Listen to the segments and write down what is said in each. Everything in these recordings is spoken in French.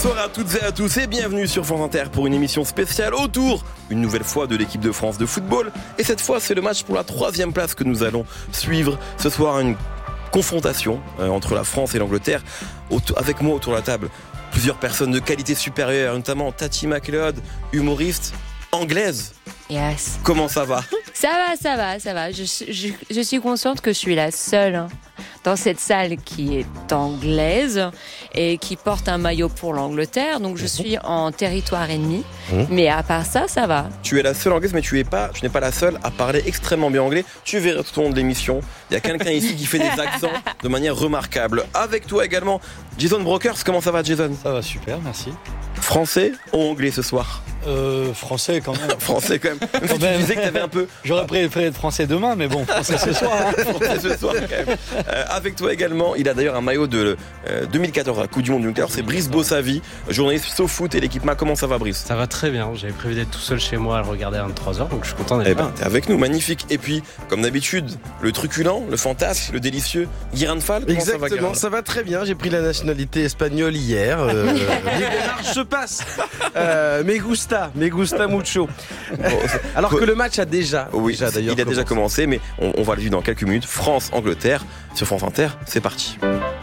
Bonsoir à toutes et à tous et bienvenue sur France Inter pour une émission spéciale autour, une nouvelle fois, de l'équipe de France de football. Et cette fois, c'est le match pour la 3e place que nous allons suivre. Ce soir, une confrontation entre la France et l'Angleterre. Avec moi autour de la table, plusieurs personnes de qualité supérieure, notamment Tati McLeod, humoriste anglaise. Yes. Comment ça va ? Ça va. Je suis consciente que je suis la seule dans cette salle qui est anglaise et qui porte un maillot pour l'Angleterre. Donc je suis en territoire ennemi. Mais à part ça, ça va. Tu es la seule anglaise, mais tu n'es pas la seule à parler extrêmement bien anglais. Tu verras tout au long de l'émission. Il y a quelqu'un ici qui fait des accents de manière remarquable. Avec toi également, Jason Brokers. Comment ça va, Jason ? Ça va super, merci. Français ou anglais ce soir ? Français quand même. Français quand même. Même si tu disais que t'avais un peu... J'aurais préféré être français demain, mais bon, français ce soir. Français ce soir quand même. Avec toi également, il a d'ailleurs un maillot de 2014, la Coupe du Monde 2014. C'est Brice Bossavi, journaliste SoFoot et l'équipement. Comment ça va, Brice ? Ça va très bien. J'avais prévu d'être tout seul chez moi à le regarder à 23h, donc je suis content d'être là. T'es avec nous, magnifique. Et puis, comme d'habitude, le truculent, le fantasque, le délicieux, Guiran Fall. Exactement, ça va très bien. J'ai pris la nationalité espagnole hier. Les démarches se passent. Me gusta mucho. Alors que le match a déjà commencé, mais on va le vivre dans quelques minutes. France-Angleterre sur France Inter, c'est parti.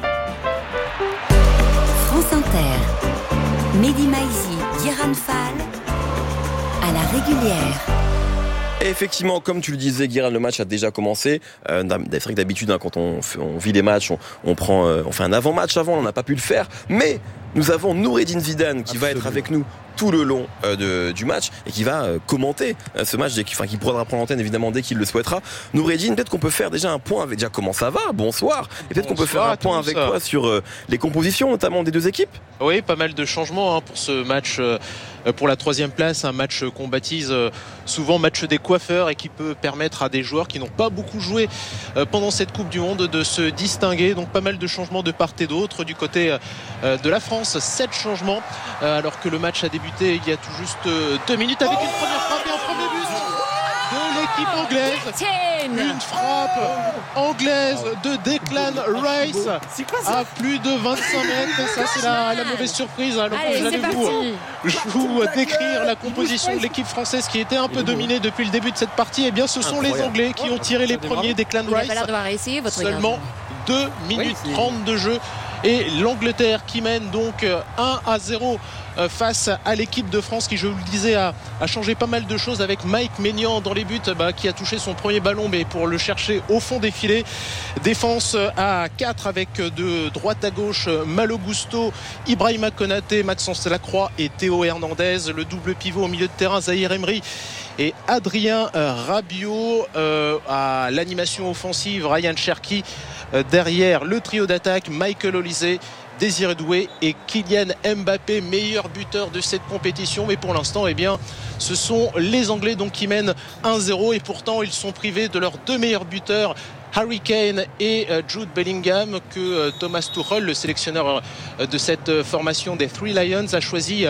France Inter, Mehdi Maizi, Guiran Fall, à la régulière. Et effectivement, comme tu le disais, Guiran, le match a déjà commencé. C'est vrai que d'habitude, quand on vit les matchs, on fait un avant-match avant, on n'a pas pu le faire. Mais nous avons Noureddine Zidane qui va être avec nous tout le long du match et qui va commenter ce match, qui pourra prendre l'antenne évidemment dès qu'il le souhaitera. Noureddine, peut-être qu'on peut faire déjà un point avec déjà comment ça va, bonsoir, et peut-être qu'on peut faire un point avec toi sur les compositions notamment des deux équipes. Oui, pas mal de changements pour ce match pour la 3e place, un match qu'on baptise souvent match des coiffeurs et qui peut permettre à des joueurs qui n'ont pas beaucoup joué pendant cette Coupe du Monde de se distinguer. Donc pas mal de changements de part et d'autre du côté de la France. 7 changements alors que le match a débuté il y a tout juste 2 minutes avec une première frappe et un premier but de l'équipe anglaise. Une frappe anglaise de Declan Rice à plus de 25 mètres. Ça, c'est la mauvaise surprise. Alors, je vous décrire la composition de l'équipe française qui était un peu dominée depuis le début de cette partie. Eh bien, ce sont les Anglais qui ont tiré les premiers. Declan Rice. Seulement 2 minutes 30 de jeu. Et l'Angleterre qui mène donc 1-0 face à l'équipe de France qui, je vous le disais, a changé pas mal de choses avec Mike Maignan dans les buts, qui a touché son premier ballon mais pour le chercher au fond des filets. Défense à 4 avec de droite à gauche Malo Gusto, Ibrahima Konaté, Maxence Lacroix et Théo Hernandez. Le double pivot au milieu de terrain, Zahir Emery et Adrien Rabiot. À l'animation offensive, Ryan Cherki. Derrière le trio d'attaque, Michael Olise, Désiré Doué et Kylian Mbappé, meilleur buteur de cette compétition. Mais pour l'instant, ce sont les Anglais donc qui mènent 1-0 et pourtant ils sont privés de leurs 2 meilleurs buteurs, Harry Kane et Jude Bellingham, que Thomas Tuchel, le sélectionneur de cette formation des Three Lions, a choisi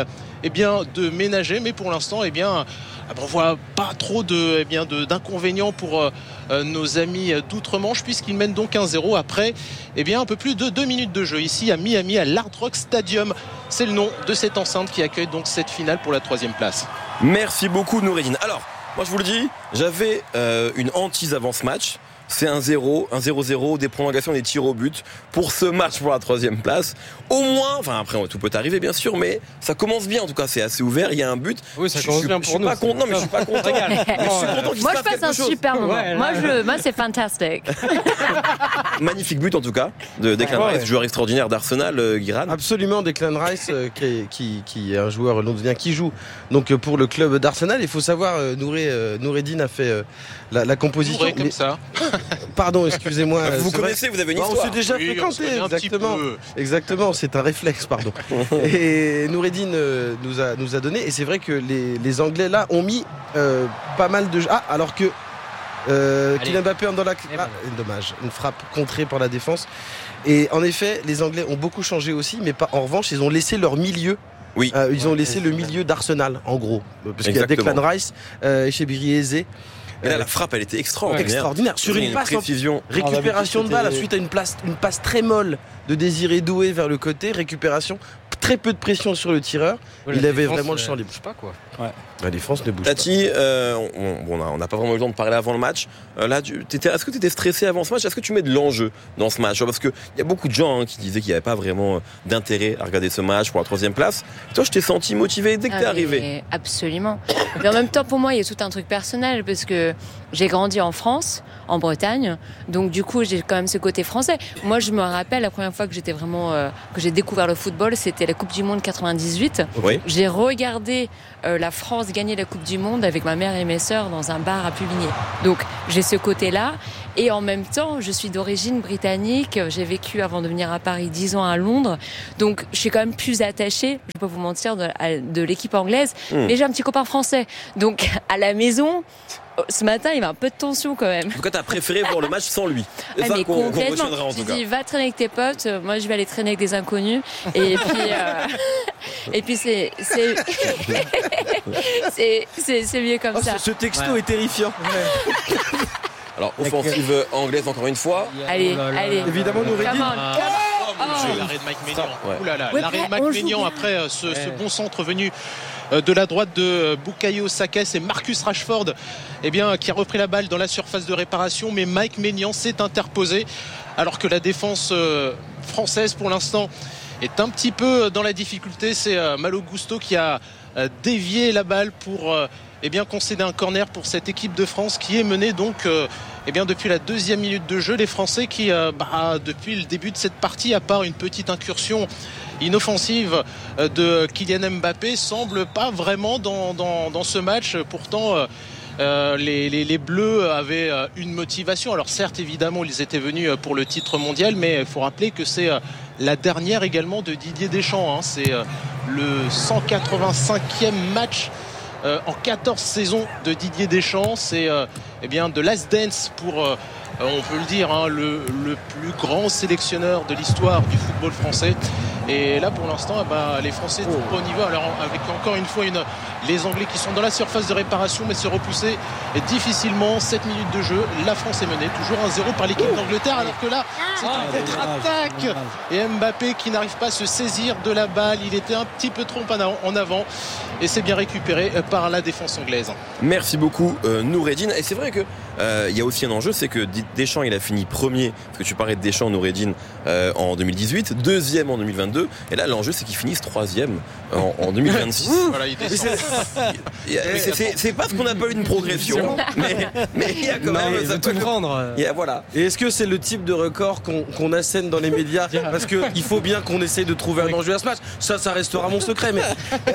de ménager. Mais pour l'instant, on voit pas trop d'inconvénients pour nos amis d'outre-Manche, puisqu'ils mènent donc 1-0 après un peu plus de 2 minutes de jeu ici à Miami, à l'Hard Rock Stadium. C'est le nom de cette enceinte qui accueille donc cette finale pour la 3e place. Merci beaucoup, Noureddine. Alors, moi je vous le dis, j'avais une hantise avant ce match. C'est 1-0, 1-0-0, des prolongations, des tirs au but pour ce match pour la 3e place. Au moins, après tout peut arriver bien sûr, mais ça commence bien en tout cas, c'est assez ouvert, il y a un but. Oui, ça commence bien pour nous. Je suis pas content. Je suis content qu'il se passe quelque chose. Moi je passe un super moment. Moi c'est fantastique. Magnifique but en tout cas de Declan Rice, joueur extraordinaire d'Arsenal, Guiran. Absolument, Declan Rice qui est un joueur londonien qui joue donc pour le club d'Arsenal. Il faut savoir, Noureddine a fait la composition. Comme ça. Pardon, excusez-moi. Vous connaissez, vous avez une histoire. On s'est déjà fréquenté, exactement, c'est un réflexe, pardon. Et Noureddine nous a donné, et c'est vrai que les Anglais là ont mis pas mal de jeux. Alors que Kylian Mbappé dans la... dommage, une frappe contrée par la défense. Et en effet, les Anglais ont beaucoup changé aussi, mais en revanche, ils ont laissé leur milieu. Oui. Ils ont laissé le milieu d'Arsenal, en gros. Parce qu'il y a Declan Rice, Chebiri Eze. Et là, la frappe, elle était extraordinaire. Sur une passe précision. Récupération de balle, suite à une passe très molle de Désiré Doué vers le côté. Récupération très peu de pression sur le tireur. Il avait vraiment le champ libre. Bouge pas quoi. Ouais. La défense ne bouge pas. Tati, on n'a pas vraiment eu le temps de parler avant le match. Est-ce que tu étais stressé avant ce match? Est-ce que tu mets de l'enjeu dans ce match? Parce qu'il y a beaucoup de gens qui disaient qu'il n'y avait pas vraiment d'intérêt à regarder ce match pour la 3e place. Toi, je t'ai senti motivé dès que t'es arrivé. Absolument. Mais en même temps, pour moi, il y a tout un truc personnel parce que j'ai grandi en France, en Bretagne, donc du coup, j'ai quand même ce côté français. Moi, je me rappelle la première fois que j'étais vraiment que j'ai découvert le football, c'était la Coupe du Monde 98. Oui. J'ai regardé la France gagner la Coupe du Monde avec ma mère et mes sœurs dans un bar à Puvigné. Donc, j'ai ce côté-là. Et en même temps, je suis d'origine britannique. J'ai vécu avant de venir à Paris 10 ans à Londres. Donc, je suis quand même plus attachée, je ne vais pas vous mentir, de l'équipe anglaise. Mais j'ai un petit copain français. Donc, à la maison, ce matin, il y avait un peu de tension quand même. En tout cas, t'as préféré voir le match sans lui. C'est ça mais qu'on complètement. retiendra en tout cas. Je dis, va traîner avec tes potes. Moi, je vais aller traîner avec des inconnus. Et puis, et puis c'est mieux comme ça. Ce texto est terrifiant. Alors, offensive anglaise encore une fois. Allez. Évidemment, Noureddine. L'arrêt de Mike Maignan. Ouais. Ouh là là, Ouais, l'arrêt de Mike on Maignan joue après ce bon centre venu de la droite de Bukayo Saka, c'est Marcus Rashford qui a repris la balle dans la surface de réparation, mais Mike Maignan s'est interposé alors que la défense française pour l'instant est un petit peu dans la difficulté. C'est Malo Gusto qui a dévié la balle pour concéder un corner pour cette équipe de France qui est menée donc depuis la 2e minute de jeu. Les Français qui depuis le début de cette partie, à part une petite incursion inoffensive de Kylian Mbappé, semblent pas vraiment dans ce match. Pourtant les Bleus avaient une motivation. Alors certes, évidemment, ils étaient venus pour le titre mondial, mais il faut rappeler que c'est la dernière également de Didier Deschamps. C'est le 185e match en 14 saisons de Didier Deschamps. C'est de last dance pour on peut le dire, le plus grand sélectionneur de l'histoire du football français. Et là pour l'instant les Français sont pas au niveau. Alors avec encore une fois les Anglais qui sont dans la surface de réparation, mais se repousser difficilement. 7 minutes de jeu, la France est menée toujours 1-0 par l'équipe d'Angleterre, alors que là c'est une contre-attaque et Mbappé qui n'arrive pas à se saisir de la balle. Il était un petit peu trop en avant et c'est bien récupéré par la défense anglaise. Merci beaucoup Noureddine. Et c'est vrai que il y a aussi un enjeu, c'est que Deschamps il a fini premier, parce que tu parlais de Deschamps, Noureddine, en 2018, 2e en 2022, et là l'enjeu c'est qu'il finisse 3e en 2026. Voilà, il descend. C'est pas ce qu'on appelle une progression, mais il y a quand même il veut tout prendre. Voilà. Et est-ce que c'est le type de record qu'on assène dans les médias? Parce qu'il faut bien qu'on essaye de trouver un enjeu à ce match. Ça restera mon secret. Mais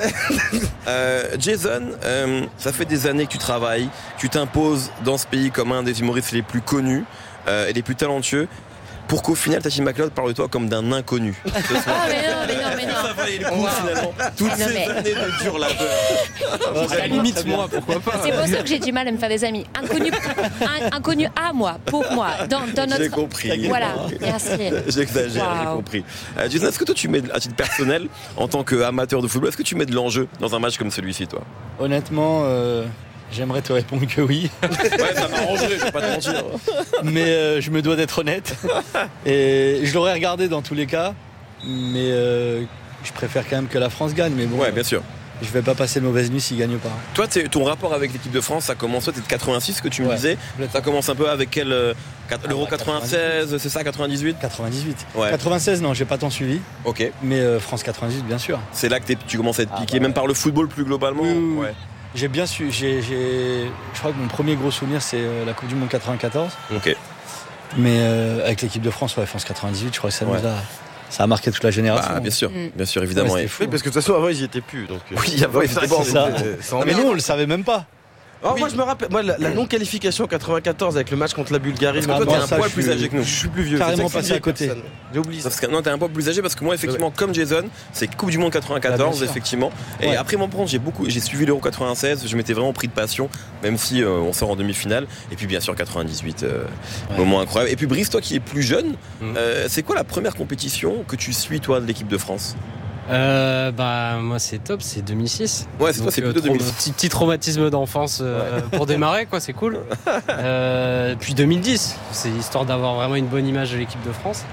Jason, ça fait des années que tu travailles, tu t'imposes dans ce pays comme un des humoristes les plus connus et les plus talentueux, pour qu'au final Tati McLeod parle de toi comme d'un inconnu. Mais non. Ça valait le coup finalement. Toutes ces années de dur labeur. À la limite, moi, pourquoi pas. C'est pour ça que j'ai du mal à me faire des amis. Inconnu à moi, pour moi, dans notre... J'ai compris. Voilà, merci. J'exagère, j'ai compris. Jason, est-ce que toi tu mets, à titre personnel, en tant qu'amateur de football, est-ce que tu mets de l'enjeu dans un match comme celui-ci, toi? Honnêtement, j'aimerais te répondre que oui. Ouais, ça m'a arrangé, je vais pas te mentir. Mais je me dois d'être honnête. Et je l'aurais regardé dans tous les cas. Mais je préfère quand même que la France gagne. Mais bon, Ouais, bien sûr. je vais pas passer de mauvaise nuit s'il gagne pas. Toi, ton rapport avec l'équipe de France, ça commence, toi, t'es de 86, ce que tu me disais. Ça commence un peu avec quel l'Euro 96, c'est ça, 98? 98. Ouais. 96, non, j'ai pas tant suivi. Ok. Mais France 98, bien sûr. C'est là que tu commences à être piqué, même par le football plus globalement. Oui. Ouais. J'ai bien su. Je crois que mon premier gros souvenir, c'est la Coupe du Monde 94. Ok. Mais avec l'équipe de France, France 98, je crois que ça a marqué toute la génération. Bien sûr, évidemment. Ouais, c'était fou. oui, parce que de toute façon avant ils y étaient plus. Donc, Oui, avant, ils étaient pas c'est ça. Mais nous, on le savait même pas. Moi je me rappelle, la non-qualification en 94 avec le match contre la Bulgarie. Parce que toi, t'es un poil je plus suis- âgé que nous. Je suis plus vieux. Carrément C'est ça que passé à côté. personne. J'ai oublié ça. Parce que, non, t'es un peu plus âgé parce que moi, effectivement, comme Jason, c'est Coupe du Monde 94, bien sûr. effectivement. Et Ouais. après mon prendre, j'ai suivi l'Euro 96, je m'étais vraiment pris de passion, même si on sort en demi-finale. Et puis, bien sûr, 98, moment incroyable. Et puis, Brice, toi qui es plus jeune, c'est quoi la première compétition que tu suis, toi, de l'équipe de France? Moi c'est top, c'est 2006. Ouais, c'est toi, c'est plutôt 2006. Petit traumatisme d'enfance pour démarrer, quoi, c'est cool. Puis 2010, c'est histoire d'avoir vraiment une bonne image de l'équipe de France.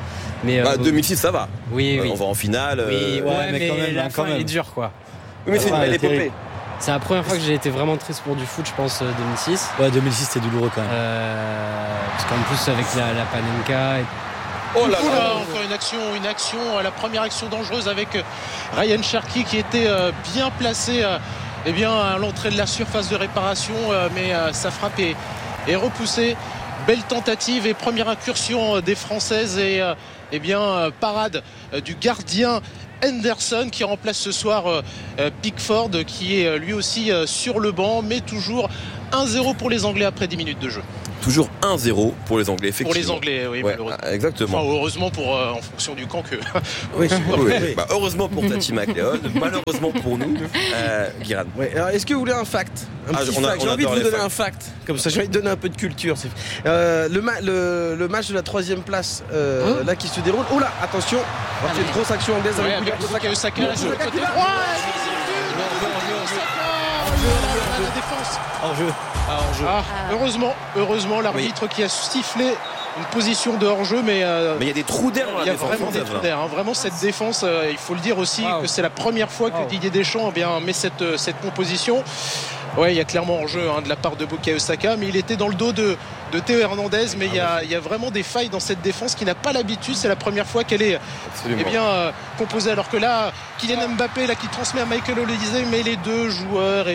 Mais 2006 ça va. Oui. On va en finale. Oui, mais quand même, la fin elle est dure quoi. Oui, mais c'est une belle épopée. C'est la première fois que j'ai été vraiment triste pour du foot, je pense, 2006. Ouais, 2006 c'était douloureux quand même. Parce qu'en plus avec la Panenka. Oh là là, encore une action, la première action dangereuse avec Ryan Cherki qui était bien placé à l'entrée de la surface de réparation, mais sa frappe est repoussée. Belle tentative et première incursion des Françaises et parade du gardien Henderson qui remplace ce soir Pickford qui est lui aussi sur le banc, mais toujours 1-0 pour les Anglais après 10 minutes de jeu. Toujours 1-0 pour les Anglais, effectivement. Pour les Anglais, oui, malheureusement. Exactement. Enfin, heureusement en fonction du camp que. Oui. Heureusement pour Tati McLeod, malheureusement pour nous, Guiran. Alors, est-ce que vous voulez un fact? J'ai envie de vous donner un fact. Comme ça, j'ai envie de donner un peu de culture. Le match de la 3e place, là qui se déroule. Oh là, attention, c'est une grosse action anglaise avec Bukayo Saka là sur le côté droit. La défense. Heureusement, l'arbitre qui a sifflé une position de hors-jeu, mais il y a des trous d'air dans la défense. Il y a vraiment des trous d'air. Vraiment, cette défense, il faut le dire aussi que c'est la première fois que Didier Deschamps met cette composition. Ouais, il y a clairement hors-jeu de la part de Bukayo Saka, mais il était dans le dos de Théo Hernandez. Mais il y a vraiment des failles dans cette défense qui n'a pas l'habitude. C'est la première fois qu'elle est composée. Alors que là, Kylian Mbappé qui transmet à Michael Olise, mais les deux joueurs,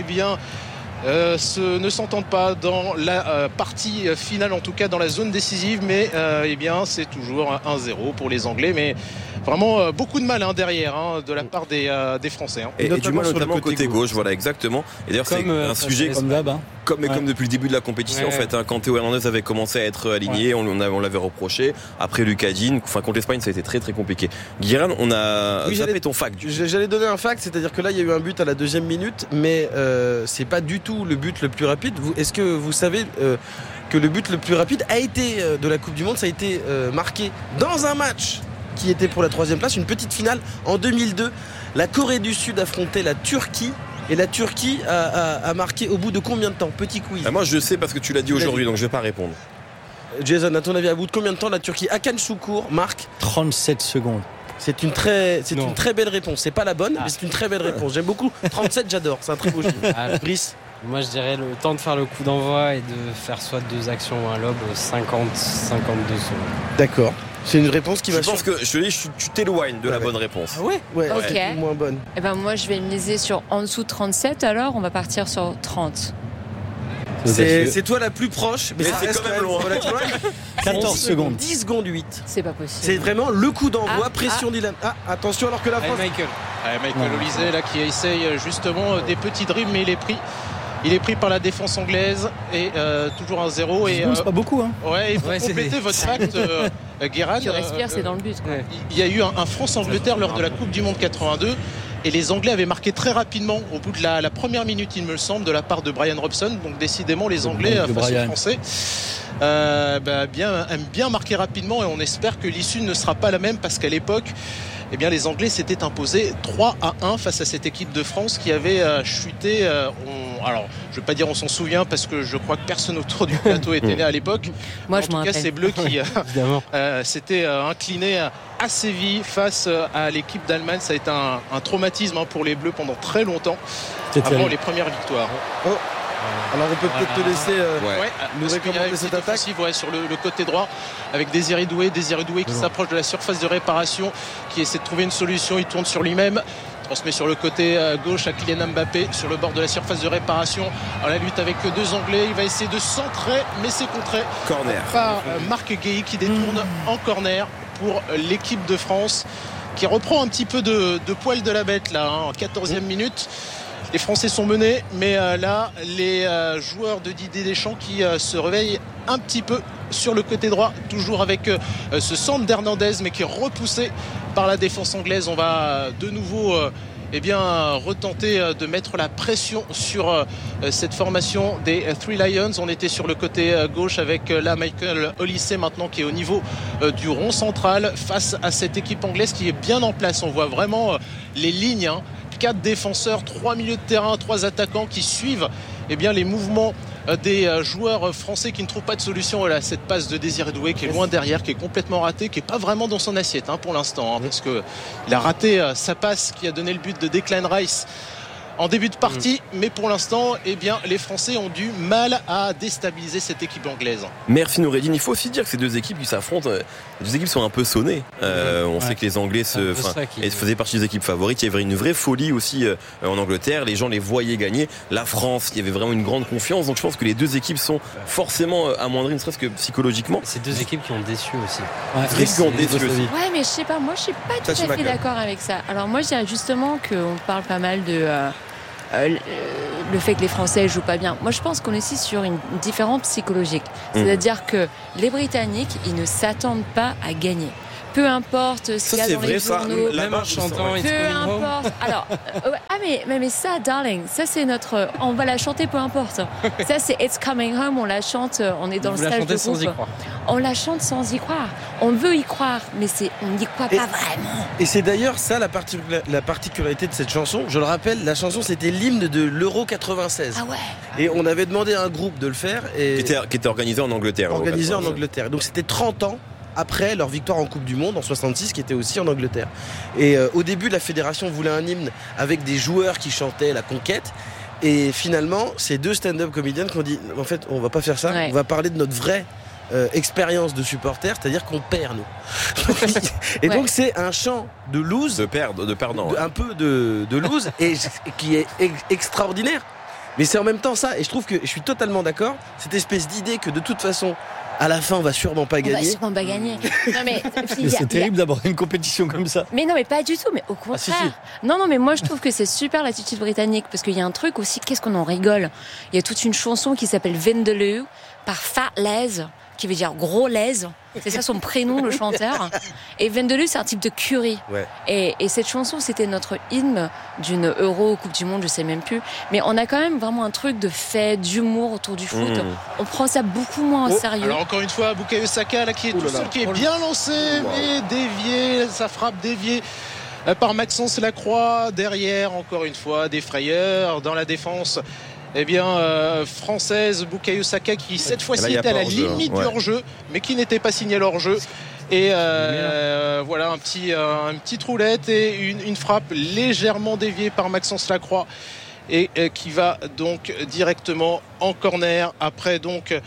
ne s'entendent pas dans la partie finale, en tout cas dans la zone décisive, mais c'est toujours 1-0 pour les Anglais, mais vraiment beaucoup de mal derrière de la part des Français. Et du mal notamment côté gauche, voilà, exactement. Et d'ailleurs c'est un sujet comme depuis le début de la compétition en fait. Quand Théo Hernandez avait commencé à être aligné, on l'avait reproché. Après Lucas Digne, contre l'Espagne ça a été très très compliqué. Guiran, on a zappé ton fact. J'allais donner un fact, c'est-à-dire que là il y a eu un but à la 2e minute, mais c'est pas du tout le but le plus rapide. Est-ce que vous savez que le but le plus rapide a été de la Coupe du Monde, ça a été marqué dans un match qui était pour la 3e place, une petite finale en 2002. La Corée du Sud affrontait la Turquie et la Turquie a marqué au bout de combien de temps? Petit quiz. Moi je sais parce que tu l'as dit aujourd'hui, donc je vais pas répondre. Jason, à ton avis, à bout de combien de temps la Turquie? Hakan Şükür marque 37 secondes. C'est une très belle réponse. C'est pas la bonne, mais c'est une très belle réponse. J'aime beaucoup. 37, j'adore. C'est un très beau chiffre. Brice? Moi je dirais le temps de faire le coup d'envoi et de faire soit 2 actions ou un lob, 50-52 secondes. D'accord. C'est une réponse qui va. Je pense que tu t'éloignes de la bonne réponse. Ah ouais. Ok. C'est moins bonne. Moi je vais miser sur en dessous de 37, alors on va partir sur 30. C'est toi la plus proche, mais c'est quand même loin. 14 secondes. 10 secondes 8. C'est pas possible. C'est vraiment le coup d'envoi, pression d'Ilan. Attention, alors que la France. Michael Olise qui essaye justement des petits dribbles, mais il est pris par la défense anglaise et toujours 1-0. Et c'est pas beaucoup. Ouais, et pour compléter votre fact, Guérin, tu respires, c'est dans le but. Il y a eu un France-Angleterre lors de la Coupe du Monde 82. Et les Anglais avaient marqué très rapidement au bout de la première minute, il me semble, de la part de Brian Robson. Donc décidément, les Anglais face aux Français aiment bien marquer rapidement, et on espère que l'issue ne sera pas la même, parce qu'à l'époque, les Anglais s'étaient imposés 3-1 face à cette équipe de France qui avait chuté. Alors, je ne vais pas dire on s'en souvient, parce que je crois que personne autour du plateau était né à l'époque. Moi, en tout cas, ces Bleus qui s'étaient inclinés à Séville face à l'équipe d'Allemagne. Ça a été un traumatisme pour les Bleus pendant très longtemps, avant les premières victoires. Alors on peut peut-être te laisser nous recommander cette attaque sur le côté droit, avec Désiré Doué qui s'approche de la surface de réparation, qui essaie de trouver une solution. Il tourne sur lui-même, transmet sur le côté gauche à Kylian Mbappé sur le bord de la surface de réparation. Alors la lutte avec 2 Anglais, il va essayer de centrer, mais c'est contré par Marc Guéhi qui détourne en corner pour l'équipe de France, qui reprend un petit peu de poil de la bête là, en 14e minute. Les Français sont menés, mais là, les joueurs de Didier Deschamps qui se réveillent un petit peu sur le côté droit, toujours avec ce centre d'Hernandez, mais qui est repoussé par la défense anglaise. On va de nouveau retenter de mettre la pression sur cette formation des Three Lions. On était sur le côté gauche avec Michael Olise maintenant, qui est au niveau du rond central face à cette équipe anglaise qui est bien en place. On voit vraiment les lignes, 4 défenseurs, 3 milieux de terrain, 3 attaquants qui suivent les mouvements des joueurs français qui ne trouvent pas de solution. Voilà, cette passe de Désiré Doué qui est loin derrière, qui est complètement ratée, qui n'est pas vraiment dans son assiette pour l'instant, parce qu'il a raté sa passe qui a donné le but de Declan Rice en début de partie, mais pour l'instant, les Français ont du mal à déstabiliser cette équipe anglaise. Merci Noureddine. Il faut aussi dire que ces deux équipes qui s'affrontent, les deux équipes sont un peu sonnées. On sait que les Anglais faisaient partie des équipes favorites. Il y avait une vraie folie aussi en Angleterre. Les gens les voyaient gagner. La France, il y avait vraiment une grande confiance. Donc je pense que les deux équipes sont forcément amoindries, ne serait-ce que psychologiquement. C'est deux équipes qui ont déçu aussi. Ouais, mais je sais pas. Moi, je suis pas tout à fait d'accord avec ça. Alors moi, je dirais justement qu'on parle pas mal de le fait que les Français jouent pas bien. Moi, je pense qu'on est ici sur une différence psychologique. C'est-à-dire que les Britanniques, ils ne s'attendent pas à gagner. Peu importe ce qu'il y a dans les journaux, même en chantant peu importe. Alors, mais ça, darling, ça c'est notre. On va la chanter, peu importe. Ça c'est It's Coming Home. On la chante. On est dans le stage de groupe. Sans y croire. On la chante sans y croire. On veut y croire, mais on n'y croit pas vraiment. Et c'est d'ailleurs ça la particularité de cette chanson. Je le rappelle, la chanson c'était l'hymne de l'Euro 96. Ah ouais. Et on avait demandé à un groupe de le faire. Qui était organisé en Angleterre. Organisé en Angleterre. Donc c'était 30 ans après leur victoire en Coupe du Monde en 66 qui était aussi en Angleterre. Et au début la fédération voulait un hymne avec des joueurs qui chantaient la conquête. Et finalement ces deux stand-up comédiens qui ont dit en fait on va pas faire ça, on va parler de notre vraie expérience de supporter, c'est-à-dire qu'on perd nous. Et donc c'est un chant de lose, de perdant, un peu de lose et qui est extraordinaire. Mais c'est en même temps ça, et je trouve que je suis totalement d'accord, cette espèce d'idée que de toute façon à la fin on va sûrement pas gagner. On va sûrement pas gagner. Non, mais c'est terrible d'aborder une compétition comme ça. Mais non, mais pas du tout, mais au contraire. Si. Non, mais moi je trouve que c'est super l'attitude britannique, parce qu'il y a un truc aussi, qu'est-ce qu'on en rigole. Il y a toute une chanson qui s'appelle Vindaloo par Fat Les, qui veut dire gros Les. C'est ça son prénom, le chanteur. Et Vindaloo, c'est un type de curry. Ouais. Et cette chanson, c'était notre hymne d'une Euro Coupe du Monde, je sais même plus. Mais on a quand même vraiment un truc de fait, d'humour autour du foot. On prend ça beaucoup moins au sérieux. Alors encore une fois, Bukayo Saka là, qui est tout seul, qui est bien lancé, mais dévié, sa frappe déviée par Maxence Lacroix. Derrière, encore une fois, des frayeurs dans la défense. Française, Bukayo Saka qui cette fois-ci était à la limite du hors-jeu, mais qui n'était pas signé l'hors-jeu. Et voilà un petit troulette et une frappe légèrement déviée par Maxence Lacroix et qui va donc directement en corner après donc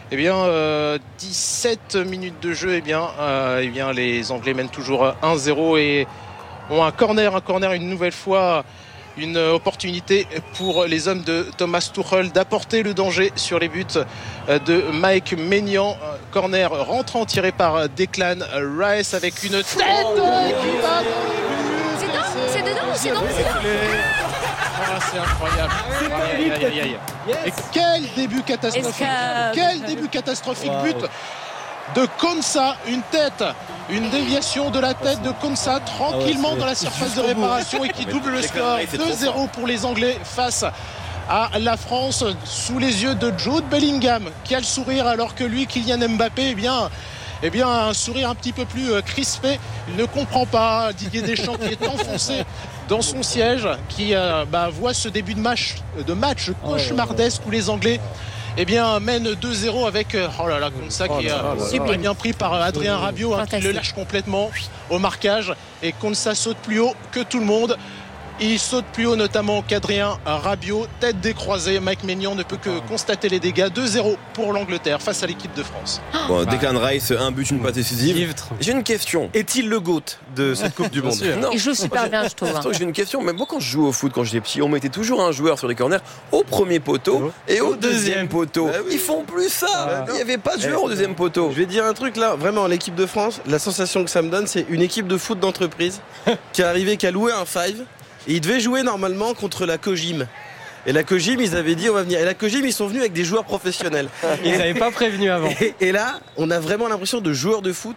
17 minutes de jeu. Les Anglais mènent toujours 1-0 et ont un corner une nouvelle fois. Une opportunité pour les hommes de Thomas Tuchel d'apporter le danger sur les buts de Mike Maignan. Corner rentrant tiré par Declan Rice avec une tête qui va dans les buts. C'est dedans. C'est incroyable. Et quel début catastrophique. But de Konsa, une déviation de la tête de Konsa tranquillement dans la surface de réparation et qui double le score. 2-0 pour les Anglais face à la France sous les yeux de Jude Bellingham qui a le sourire alors que lui, Kylian Mbappé, un sourire un petit peu plus crispé. Il ne comprend pas Didier Deschamps qui est enfoncé dans son siège, qui voit ce début de match cauchemardesque où les Anglais mène 2-0 avec Konsa qui est bien pris par Adrien Rabiot qui le lâche complètement au marquage et Konsa saute plus haut que tout le monde. Il saute plus haut notamment qu'Adrien Rabiot, tête décroisée. Mike Maignan ne peut que constater les dégâts. 2-0 pour l'Angleterre face à l'équipe de France. Declan Rice, un but, une passe décisive. J'ai une question. Est-il le GOAT de cette Coupe du Monde? Non. Il joue super bien, je trouve. J'ai une question. Mais moi, quand je joue au foot, quand j'étais petit, on mettait toujours un joueur sur les corners au premier poteau et au deuxième poteau. Ils font plus ça. Il n'y avait pas de joueur au deuxième poteau. Je vais dire un truc là. Vraiment, l'équipe de France, la sensation que ça me donne, c'est une équipe de foot d'entreprise qui a loué un 5. Et ils devaient jouer normalement contre la Kojim. Et la Kojim, ils avaient dit on va venir. Et la Kojim, ils sont venus avec des joueurs professionnels. Ils n'avaient pas prévenu avant. Et là, on a vraiment l'impression de joueurs de foot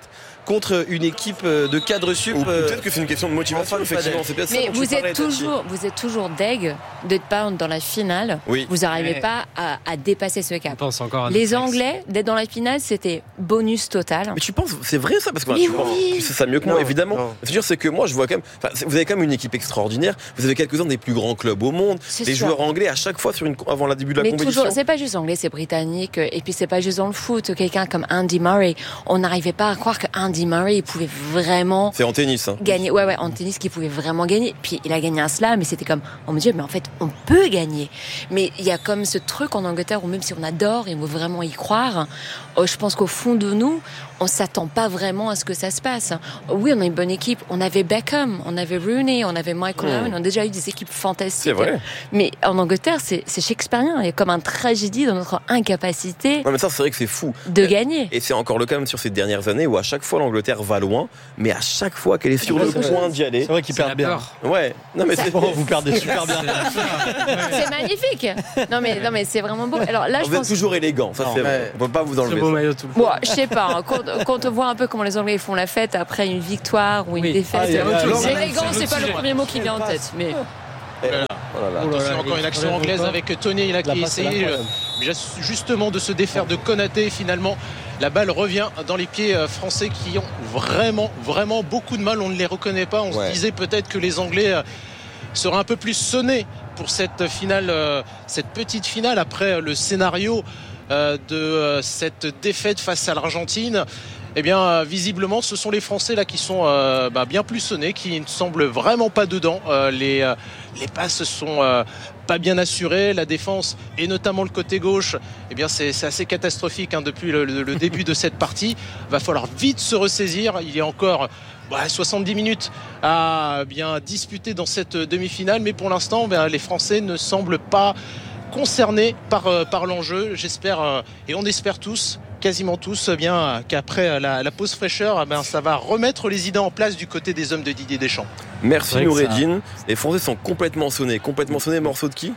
contre une équipe de cadre sup. Ou peut-être que c'est une question de motivation, effectivement. C'est peut-être mais ça dont vous êtes toujours deg d'être pas dans la finale. Oui. Vous n'arrivez pas à dépasser ce cap. Je pense encore à Les Anglais, d'être dans la finale, c'était bonus total. Mais tu penses, c'est vrai ça? Parce que Mais tu sais ça mieux que moi, Non, évidemment. non. C'est que moi, je vois quand même, vous avez quand même une équipe extraordinaire. Vous avez quelques-uns des plus grands clubs au monde. C'est Les sûr. joueurs anglais, à chaque fois, avant le début de la Mais compétition. toujours, c'est pas juste anglais, c'est britannique, et puis c'est pas juste dans le foot. Quelqu'un comme Andy Murray, on n'arrivait pas à croire que Andy Murray, il pouvait vraiment C'est en tennis, hein. gagner. Ouais, en tennis, qu'il pouvait vraiment gagner. Puis il a gagné un slam, et c'était comme, oh mon Dieu, mais en fait, on peut gagner. Mais il y a comme ce truc en Angleterre où même si on adore et on veut vraiment y croire, je pense qu'au fond de nous, on s'attend pas vraiment à ce que ça se passe. Oui, on a une bonne équipe. On avait Beckham, on avait Rooney, on avait Michael Owen. On a déjà eu des équipes fantastiques. C'est vrai. Mais en Angleterre, c'est shakespearien. Il y a comme une tragédie dans notre incapacité Non, mais ça, c'est vrai que c'est fou. de gagner. Et c'est encore le cas même sur ces dernières années où à chaque fois l'Angleterre va loin, mais à chaque fois qu'elle est sur le point d'y aller. C'est vrai qu'ils perdent bien. Ouais. Non, mais c'est Vous perdez super bien. C'est magnifique. Non mais c'est vraiment beau. Alors là, je Vous êtes pense. toujours élégant, ça c'est vrai. On peut pas vous C'est enlever le beau ça. maillot tout le temps. Bon, je sais pas. Hein, quand on voit un peu comment les Anglais font la fête après une victoire ou une Oui. défaite, Ah, il y a autre chose. élégant, c'est pas le sujet. premier mot qui vient en tête. Mais Oh là là. Attention, encore une action anglaise avec Tony là, qui essayait justement de se défaire de Konaté. Finalement, la balle revient dans les pieds français qui ont vraiment beaucoup de mal. On ne les reconnaît pas. On se disait peut-être que les Anglais seraient un peu plus sonnés pour cette finale, cette petite finale après le scénario de cette défaite face à l'Argentine. Eh bien, visiblement, ce sont les Français là qui sont bien plus sonnés, qui ne semblent vraiment pas dedans. Les passes sont pas bien assurées, la défense et notamment le côté gauche. Eh bien, c'est assez catastrophique depuis le début de cette partie. Va falloir vite se ressaisir. Il y a encore 70 minutes à bien disputer dans cette demi-finale, mais pour l'instant, les Français ne semblent pas concernés par l'enjeu. J'espère et on espère tous, quasiment tous, qu'après la pause fraîcheur, ça va remettre les idées en place du côté des hommes de Didier Deschamps. Merci Noureddine. Les Français sont complètement sonnés. Morceau de qui?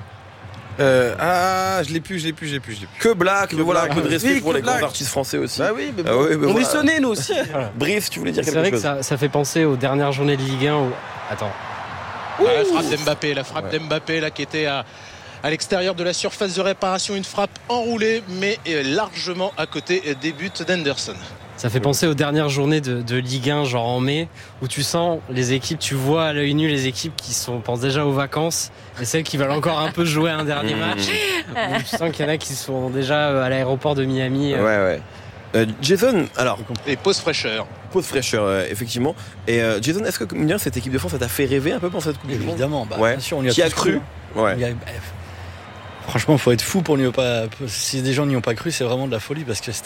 Je l'ai plus. Que Black, mais voilà, un peu de respect Oui, pour que les grands Black. artistes français aussi. Bah oui, mais Ah oui, mais on voilà. est sonnés nous aussi. Brice, tu voulais dire C'est quelque vrai que chose? ça fait penser aux dernières journées de Ligue 1 où... Attends. La frappe d'Mbappé là, qui était à l'extérieur de la surface de réparation, une frappe enroulée mais largement à côté des buts d'Henderson. Ça fait penser aux dernières journées de Ligue 1, genre en mai, où tu sens les équipes, tu vois à l'œil nu les équipes qui pensent déjà aux vacances et celles qui veulent encore un peu jouer un dernier match. Où tu sens qu'il y en a qui sont déjà à l'aéroport de Miami. Ouais. Jason, alors, Et pause fraîcheur. pause fraîcheur, effectivement. Et Jason, est-ce que mine de rien, cette équipe de France, ça t'a fait rêver un peu pendant cette Coupe du Monde? Évidemment, Ouais. bien sûr, on y a Qui a tous cru? Ouais. Il y a- Franchement, il faut être fou pour n'y pas. Si des gens n'y ont pas cru, c'est vraiment de la folie parce que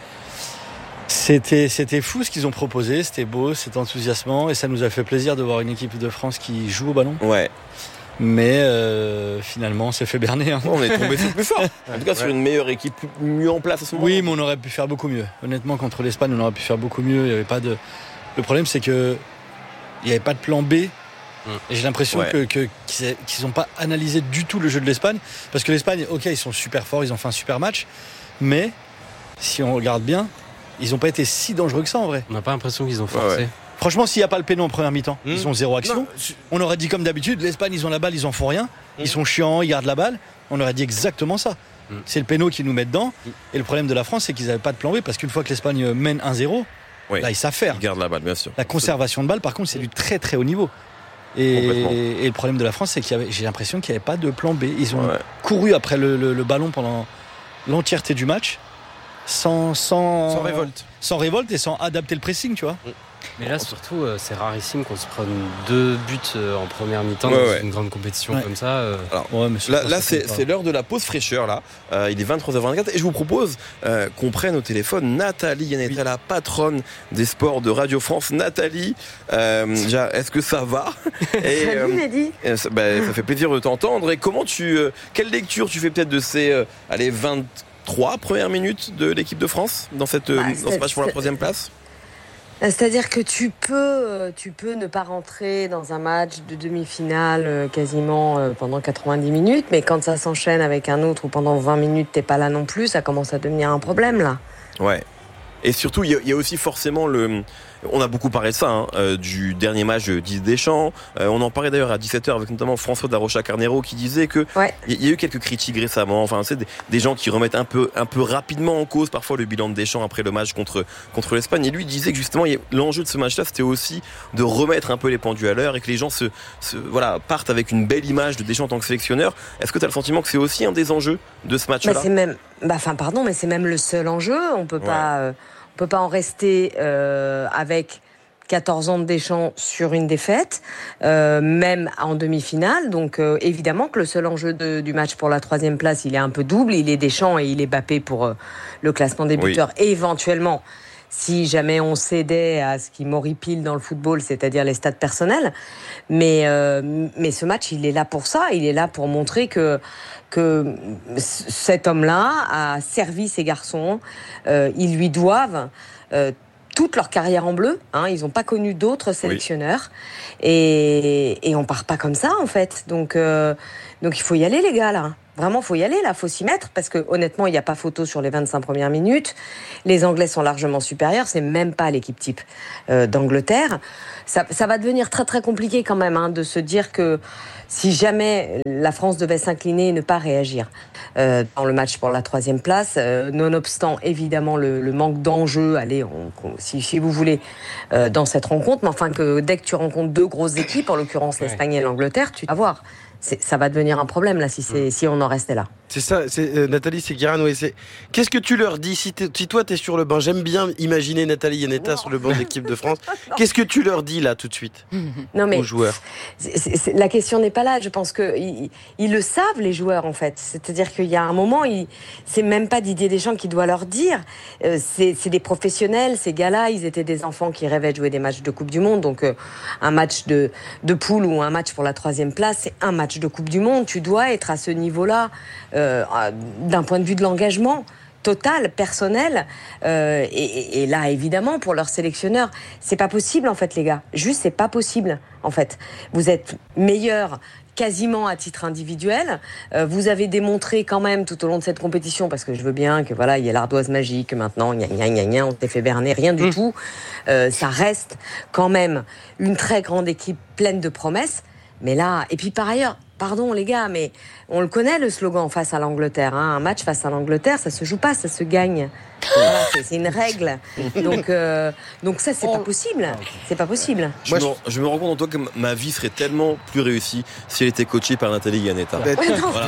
c'était fou ce qu'ils ont proposé, c'était beau, c'était enthousiasmant et ça nous a fait plaisir de voir une équipe de France qui joue au ballon. Ouais. Mais finalement, on s'est fait berner. Hein. On est tombé sur le plus fort. En tout cas, sur une meilleure équipe, mieux en place à ce moment-là. Oui, mais on aurait pu faire beaucoup mieux. Honnêtement, contre l'Espagne, on aurait pu faire beaucoup mieux. Il y avait pas de. Le problème, c'est que il n'y avait pas de plan B. Et j'ai l'impression qu'ils n'ont pas analysé du tout le jeu de l'Espagne. Parce que l'Espagne, ok, ils sont super forts, ils ont fait un super match. Mais si on regarde bien, ils n'ont pas été si dangereux que ça en vrai. On n'a pas l'impression qu'ils ont forcé. Ouais. Franchement, s'il n'y a pas le péno en première mi-temps, ils ont zéro action. Non, On aurait dit comme d'habitude, l'Espagne, ils ont la balle, ils en font rien. Ils sont chiants, ils gardent la balle. On aurait dit exactement ça. C'est le péno qui nous met dedans. Et le problème de la France, c'est qu'ils n'avaient pas de plan B. Parce qu'une fois que l'Espagne mène 1-0, là, ils savent faire. Ils gardent la balle, bien sûr. La conservation de balle, par contre, c'est du très très haut niveau. Complètement. Et le problème de la France, c'est j'ai l'impression qu'il n'y avait pas de plan B. Ils ont Ouais. couru après le ballon pendant l'entièreté du match, sans révolte. sans révolte et sans adapter le pressing, tu vois. Mais là, surtout, c'est rarissime qu'on se prenne 2 buts en première mi-temps Ouais, dans ouais. une grande compétition Ouais. comme ça. Ouais, mais Là, c'est l'heure de la pause fraîcheur, là. Il est 23h24 et je vous propose qu'on prenne au téléphone Nathalie Yannetra, la patronne des sports de Radio France. Nathalie, déjà, est-ce que ça va? Et, Salut Mehdi. ça fait plaisir de t'entendre. Et comment quelle lecture tu fais peut-être de ces 23 premières minutes de l'équipe de France dans ce match pour la 3e place? C'est-à-dire que tu peux ne pas rentrer dans un match de demi-finale quasiment pendant 90 minutes, mais quand ça s'enchaîne avec un autre ou pendant 20 minutes t'es pas là non plus, ça commence à devenir un problème là. Ouais. Et surtout, il y a aussi forcément On a beaucoup parlé de ça, du dernier match de Didier Deschamps. On en parlait d'ailleurs à 17h avec notamment François Darocha-Carnero qui disait que il y a eu quelques critiques récemment. Enfin, c'est des gens qui remettent un peu rapidement en cause parfois le bilan de Deschamps après le match contre l'Espagne. Et lui disait que justement l'enjeu de ce match-là, c'était aussi de remettre un peu les pendules à l'heure et que les gens partent avec une belle image de Deschamps en tant que sélectionneur. Est-ce que tu as le sentiment que c'est aussi un des enjeux de ce match-là ? Mais c'est même le seul enjeu. On peut pas en rester avec 14 ans de Deschamps sur une défaite, même en demi-finale. Donc évidemment que le seul enjeu du match pour la 3e place, il est un peu double. Il est Deschamps et il est Mbappé pour le classement des buteurs. Et éventuellement, si jamais on cédait à ce qui m'horripile dans le football, c'est-à-dire les stats personnels. Mais ce match, il est là pour ça. Il est là pour montrer que cet homme-là a servi ses garçons. Ils lui doivent toute leur carrière en bleu. Ils n'ont pas connu d'autres sélectionneurs. Et on part pas comme ça, en fait. Donc il faut y aller, les gars, là. Vraiment, faut y aller, là, faut s'y mettre, parce que honnêtement, il n'y a pas photo sur les 25 premières minutes. Les Anglais sont largement supérieurs, c'est même pas l'équipe type d'Angleterre. Ça va devenir très très compliqué quand même, de se dire que si jamais la France devait s'incliner et ne pas réagir dans le match pour la 3e place, nonobstant évidemment le manque d'enjeu, si vous voulez, dans cette rencontre, mais enfin que dès que tu rencontres 2 grosses équipes, en l'occurrence l'Espagne et l'Angleterre, tu vas voir. Ça va devenir un problème là si on en restait là. C'est ça, Nathalie, c'est Guérin. Qu'est-ce que tu leur dis si toi t'es sur le banc? J'aime bien imaginer Nathalie Yanetta sur le banc de l'équipe de France. Qu'est-ce que tu leur dis là tout de suite aux joueurs? La question n'est pas là. Je pense que ils le savent, les joueurs, en fait. C'est-à-dire qu'il y a un moment, c'est même pas Didier Deschamps qui doit leur dire. C'est des professionnels, ces gars-là. Ils étaient des enfants qui rêvaient de jouer des matchs de Coupe du Monde. Donc un match de poule ou un match pour la 3e place, c'est un match de Coupe du Monde. Tu dois être à ce niveau-là d'un point de vue de l'engagement total, personnel, et là évidemment pour leur sélectionneur, c'est pas possible en fait, les gars. Juste, c'est pas possible en fait. Vous êtes meilleurs quasiment à titre individuel. Vous avez démontré quand même tout au long de cette compétition, parce que je veux bien que il y ait l'ardoise magique maintenant, on s'est fait berner, rien du tout. Ça reste quand même une très grande équipe pleine de promesses. Mais là, et puis par ailleurs, pardon les gars, mais on le connaît le slogan face à l'Angleterre. Un match face à l'Angleterre, ça se joue pas, ça se gagne. Voilà, c'est une règle. Donc ça, c'est pas possible. C'est pas possible. Je me rends compte en toi que ma vie serait tellement plus réussie si elle était coachée par Nathalie Yanetta. Avec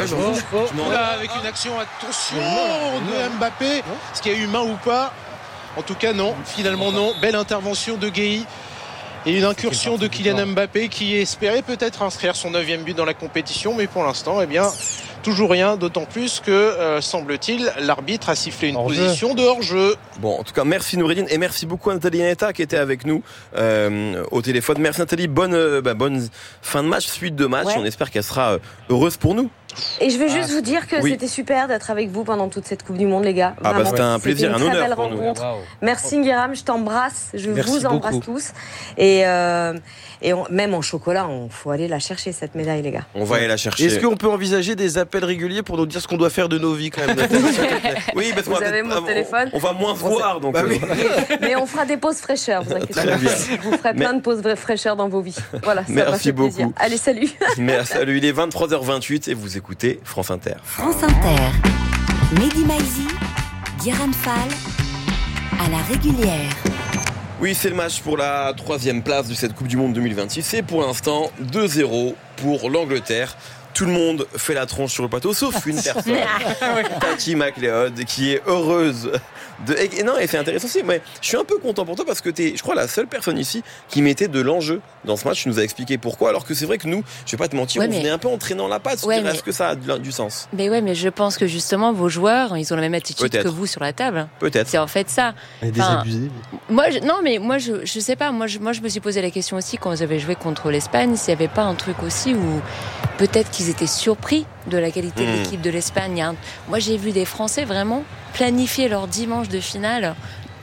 une action, attention de Mbappé. Est-ce qu'il y a eu main ou pas? En tout cas, non. Finalement, non. Belle intervention de Gueye. Et une incursion de Kylian Mbappé qui espérait peut-être inscrire son 9e but dans la compétition, mais pour l'instant, toujours rien, d'autant plus que, semble-t-il, l'arbitre a sifflé une position de hors-jeu. Bon, en tout cas, merci Noureddine et merci beaucoup à Nathalie Yanetta qui était avec nous au téléphone. Merci Nathalie, bonne fin de match, suite de match. Ouais. On espère qu'elle sera heureuse pour nous. Et je veux juste vous dire que c'était super d'être avec vous pendant toute cette Coupe du Monde, les gars. C'était un plaisir, un honneur pour nous. Merci Guéram, je t'embrasse, vous embrasse tous. Et même en chocolat, il faut aller la chercher, cette médaille, les gars. On va aller la chercher. Est-ce qu'on peut envisager des appels réguliers pour nous dire ce qu'on doit faire de nos vies quand même? Oui, parce vous avez mon téléphone. On va moins voir, donc. Mais on fera des pauses fraîcheurs, vous inquiétez pas. Vous ferez plein de pauses fraîcheurs dans vos vies. Voilà, ça merci beaucoup. Plaisir. Allez, salut. Merci, salut. Il est 23h28 et vous écoutez France Inter. France Inter. Mehdi Maizi, Guérin Fall, à la régulière. Oui, c'est le match pour la 3e place de cette Coupe du Monde 2026. C'est pour l'instant 2-0 pour l'Angleterre. Tout le monde fait la tronche sur le plateau, sauf une personne, Tati McLeod, qui est heureuse et non, et c'est intéressant aussi, mais je suis un peu content pour toi parce que t'es, je crois, la seule personne ici qui mettait de l'enjeu dans ce match. Tu nous as expliqué pourquoi, alors que c'est vrai que nous, je vais pas te mentir, on venait un peu en traînant la patte. Est-ce que ça a du sens? Mais je pense que justement, vos joueurs, ils ont la même attitude que vous sur la table. Peut-être. C'est en fait ça. Désabusé. Moi, je sais pas. Moi, je me suis posé la question aussi quand vous avez joué contre l'Espagne, s'il y avait pas un truc aussi où peut-être qu'ils étaient surpris de la qualité de l'équipe de l'Espagne. Moi, j'ai vu des Français vraiment planifier leur dimanche de finale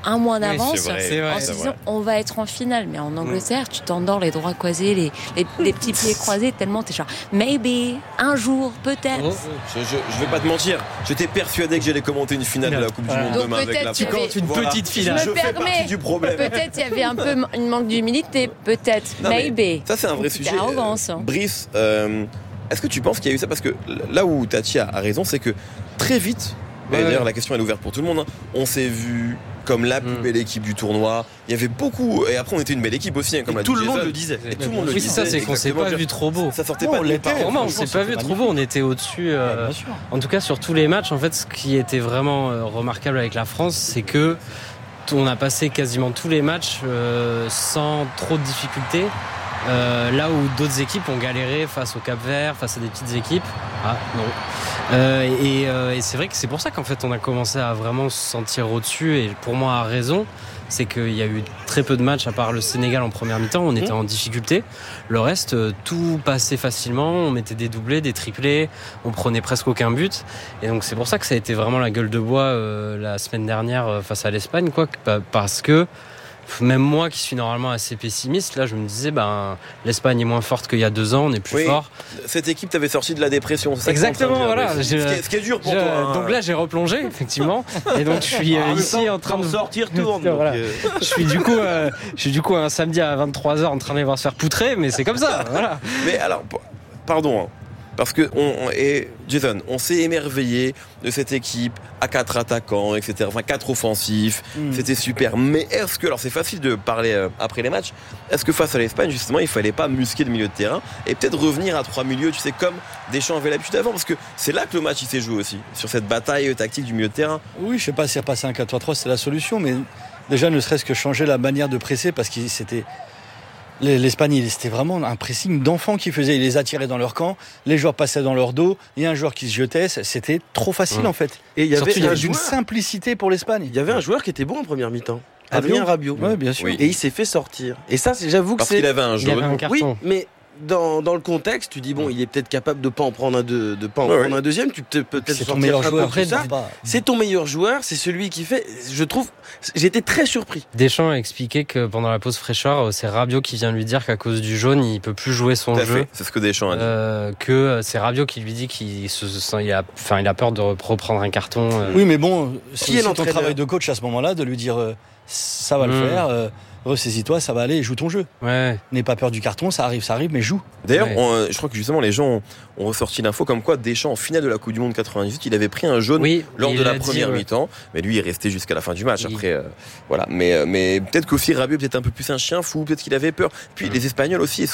un mois d'avance c'est vrai, en se disant on va être en finale. Mais en Angleterre, tu t'endors les droits croisés, les petits pieds croisés, tellement t'es genre maybe, un jour, peut-être. Je vais pas te mentir, j'étais persuadé que j'allais commenter une finale de la Coupe du Monde demain avec la France. Une petite finale. Je fais partie du problème. Peut-être il y avait un peu une manque d'humilité, peut-être, maybe. Ça c'est un vrai sujet. Arrogance. Brice, est-ce que tu penses qu'il y a eu ça? Parce que là où Tati a raison, c'est que très vite, d'ailleurs la question elle est ouverte pour tout le monde, hein, on s'est vu comme la plus belle équipe du tournoi. Il y avait beaucoup, et après on était une belle équipe aussi, hein, comme tout le monde le disait. Et tout le monde le disait. Oui, c'est ça, c'est qu'on s'est pas vu trop beau. Ça sortait pas de nulle part. Vraiment, on s'est pas vu trop beau. On était au-dessus. En tout cas, sur tous les matchs, en fait, ce qui était vraiment remarquable avec la France, c'est que on a passé quasiment tous les matchs sans trop de difficultés. Là où d'autres équipes ont galéré face au Cap-Vert, face à des petites équipes. Ah non. Et c'est vrai que c'est pour ça qu'en fait on a commencé à vraiment se sentir au-dessus, et pour moi à raison. C'est qu'il y a eu très peu de matchs, à part le Sénégal en première mi-temps, on était en difficulté. Le reste, tout passait facilement, on mettait des doublés, des triplés, on prenait presque aucun but. Et donc c'est pour ça que ça a été vraiment la gueule de bois la semaine dernière face à l'Espagne, quoi, parce que même moi qui suis normalement assez pessimiste, là je me disais l'Espagne est moins forte qu'il y a 2 ans, on est plus fort. Cette équipe t'avait sorti de la dépression, c'est ça. Exactement, voilà. Ce qui est dur pour toi. Hein. Donc là j'ai replongé effectivement, et donc je suis ici en train de sortir tourne. Voilà. Je suis du coup un samedi à 23h en train de les voir se faire poutrer, mais c'est comme ça. Voilà. Mais alors, pardon. Hein. Parce que Jason, on s'est émerveillé de cette équipe à 4 attaquants, etc. Enfin 4 offensifs, c'était super. Mais est-ce que, alors c'est facile de parler après les matchs, est-ce que face à l'Espagne justement il fallait pas musquer le milieu de terrain et peut-être revenir à 3 milieux, tu sais, comme Deschamps avait l'habitude avant, parce que c'est là que le match il s'est joué aussi, sur cette bataille tactique du milieu de terrain. Oui, je sais pas si repasser un 4-3-3 c'est la solution, mais déjà ne serait-ce que changer la manière de presser, parce que l'Espagne, c'était vraiment un pressing d'enfants qui faisait. Ils les attiraient dans leur camp, les joueurs passaient dans leur dos, il y a un joueur qui se jetait, c'était trop facile en fait. Et il y avait une simplicité pour l'Espagne. Il y avait un joueur qui était bon en première mi-temps, Adrien Rabiot. Oui, bien sûr. Oui. Et il s'est fait sortir. Et ça, j'avoue que parce qu'il avait un jaune. Un carton. Oui, mais dans le contexte, tu dis il est peut-être capable de pas en prendre un deuxième. Tu peux peut-être c'est ton meilleur joueur. C'est ton meilleur joueur, c'est celui qui fait. Je trouve, j'étais très surpris. Deschamps a expliqué que pendant la pause fraîcheur, c'est Rabiot qui vient lui dire qu'à cause du jaune, il peut plus jouer son jeu. C'est ce que Deschamps a dit. Que c'est Rabiot qui lui dit qu'il a peur de reprendre un carton. Oui, mais bon, c'est ton travail de coach à ce moment-là de lui dire ça va le faire. Ressaisis-toi, ça va aller, joue ton jeu. Ouais. N'aie pas peur du carton, ça arrive, mais joue. D'ailleurs, je crois que justement les gens ont ressorti l'info comme quoi Deschamps, en finale de la Coupe du Monde 98, il avait pris un jaune lors de la première mi-temps, mais lui il est resté jusqu'à la fin du match. Après, voilà. Mais peut-être qu'aussi Rabiot peut-être un peu plus un chien fou, peut-être qu'il avait peur. Puis les Espagnols aussi,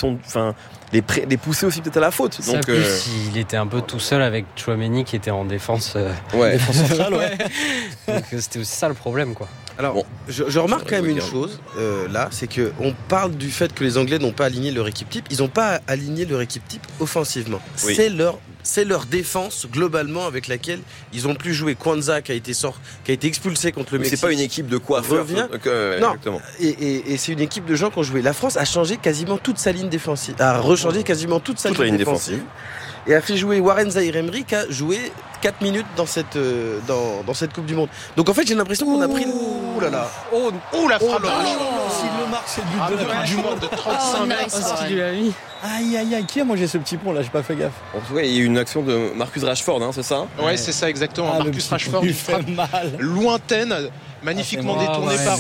les poussaient aussi peut-être à la faute. Donc, plus, il était un peu tout seul avec Tchouaméni qui était en défense. Défense centrale, Donc c'était aussi ça le problème, quoi. Alors, je remarque quand même une chose là, c'est que on parle du fait que les Anglais n'ont pas aligné leur équipe type. Ils n'ont pas aligné leur équipe type offensivement. Oui. C'est leur défense globalement avec laquelle ils ont plus joué. Kwanzaa qui a été expulsé contre le Mexique. C'est pas une équipe de coiffeurs. Non. Exactement. Et c'est une équipe de gens qui ont joué. La France a changé quasiment toute sa ligne défensive, a rechangé quasiment toute sa ligne défensive. Et a fait jouer Warren Zaïre-Emery qui a joué 4 minutes dans cette Coupe du Monde. Donc en fait j'ai l'impression qu'on a pris la frappe. S'il le marque, c'est le but de la Coupe du Monde de 35 mètres. Aïe, qui a mangé ce petit pont là? J'ai pas fait gaffe. En tout cas, il y a eu une action de Marcus Rashford, c'est ça? Ouais, c'est ça exactement. Marcus Rashford, il fait mal. Lointaine, magnifiquement détournée par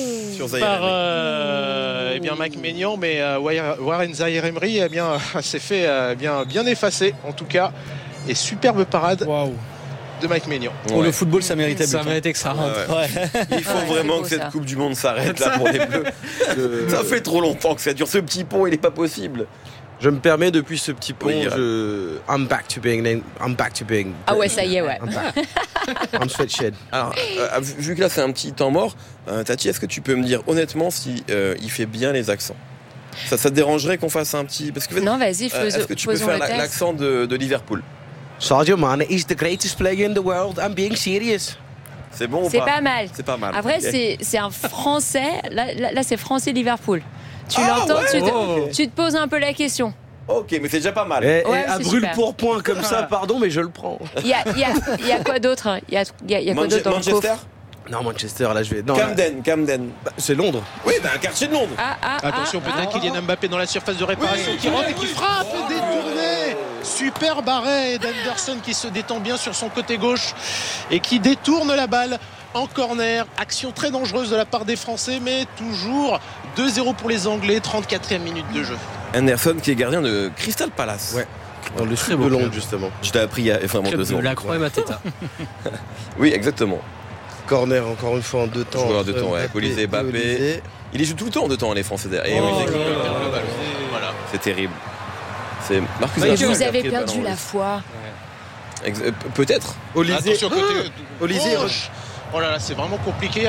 Mike Maignan, mais Warren Zaïre-Emery s'est fait bien effacé en tout cas, et superbe parade de Mike Maignan. Pour le football, ça méritait ça méritait que ça rentre. Il faut vraiment que cette Coupe du Monde s'arrête là pour les Bleus. Ça fait trop longtemps que ça dure. Ce petit pont, il est pas possible. Je me permets, depuis ce petit pont, I'm back to being. Ah ouais, ça y est, ouais. On sweatshed. Alors, vu que là c'est un petit temps mort, Tati, est-ce que tu peux me dire honnêtement si il fait bien les accents? Ça te dérangerait qu'on fasse un petit... Parce que, non, vas-y, est-ce que tu peux faire l'accent de Liverpool? Sadio Mane is the greatest player in the world. I'm being serious. C'est bon ou c'est pas? pas mal. C'est pas mal. Après, c'est un français. Là, c'est français Liverpool. Tu l'entends, tu te poses un peu la question. Ok, mais c'est déjà pas mal. Et à brûle pour point comme ça, pardon, mais je le prends. Il y a quoi d'autre? Il y a quoi d'autre dans le coffre? Non, Manchester, là je vais. Non, Camden. C'est Londres. Oui, un quartier de Londres. Attention, peut-être Kylian Mbappé dans la surface de réparation qui rentre et qui frappe, détourné. Superbe arrêt d'Henderson qui se détend bien sur son côté gauche et qui détourne la balle en corner. Action très dangereuse de la part des Français, mais toujours 2-0 pour les Anglais, 34e minute de jeu. Henderson qui est gardien de Crystal Palace. Ouais. Dans le sud de Londres, justement. Je t'ai appris il y a vraiment 2 ans. La Croix et Mateta. Oui, exactement. Corner encore une fois en 2 temps. Joueur de temps, Olysée, Mbappé. Il joue tout le temps en 2 temps, les Français derrière. Voilà. C'est terrible. C'est Marcus Rashford. Vous avez perdu la foi. Peut-être. Olysée. Attention, côté Olysée. Oh là là, c'est vraiment compliqué.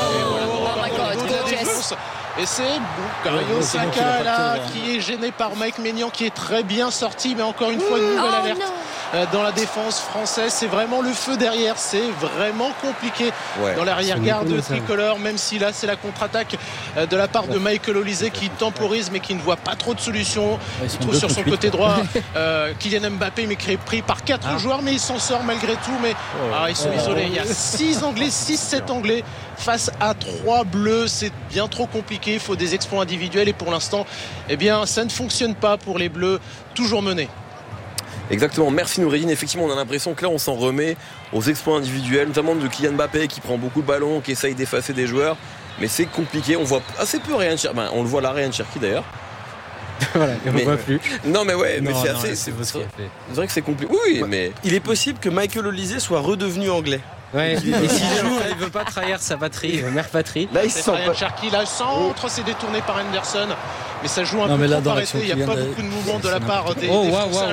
Et c'est Bukayo Saka là qui est gêné par Mike Maignan qui est très bien sorti, mais encore une fois une nouvelle alerte dans la défense française. C'est vraiment le feu derrière, c'est vraiment compliqué dans l'arrière-garde tricolore, même si là c'est la contre-attaque de la part de Michael Olise qui temporise mais qui ne voit pas trop de solutions. Il trouve sur son côté droit Kylian Mbappé, mais qui est pris par 4 joueurs, mais il s'en sort malgré tout. Mais ils sont isolés. Il y a 6-7 Anglais face à 3 Bleus. C'est bien trop compliqué. Il faut des exploits individuels et pour l'instant, ça ne fonctionne pas pour les Bleus, toujours menés. Exactement, merci Noureddine. Effectivement, on a l'impression que là, on s'en remet aux exploits individuels, notamment de Kylian Mbappé qui prend beaucoup de ballons, qui essaye d'effacer des joueurs. Mais c'est compliqué. On voit assez peu Ryan Cherki. On le voit là, Ryan Cherki d'ailleurs. Voilà, on ne voit plus. Non, mais ouais, mais c'est assez. C'est vrai que c'est compliqué. Oui, mais. Il est possible que Michael Olise soit redevenu anglais. Ouais, et s'il joue, il veut pas trahir sa patrie, mère patrie. Là, il sent Ryan Cherki, là, centre, c'est détourné par Henderson. Mais ça joue un peu trop arrêté. Il n'y a pas beaucoup de mouvement de la part des Français.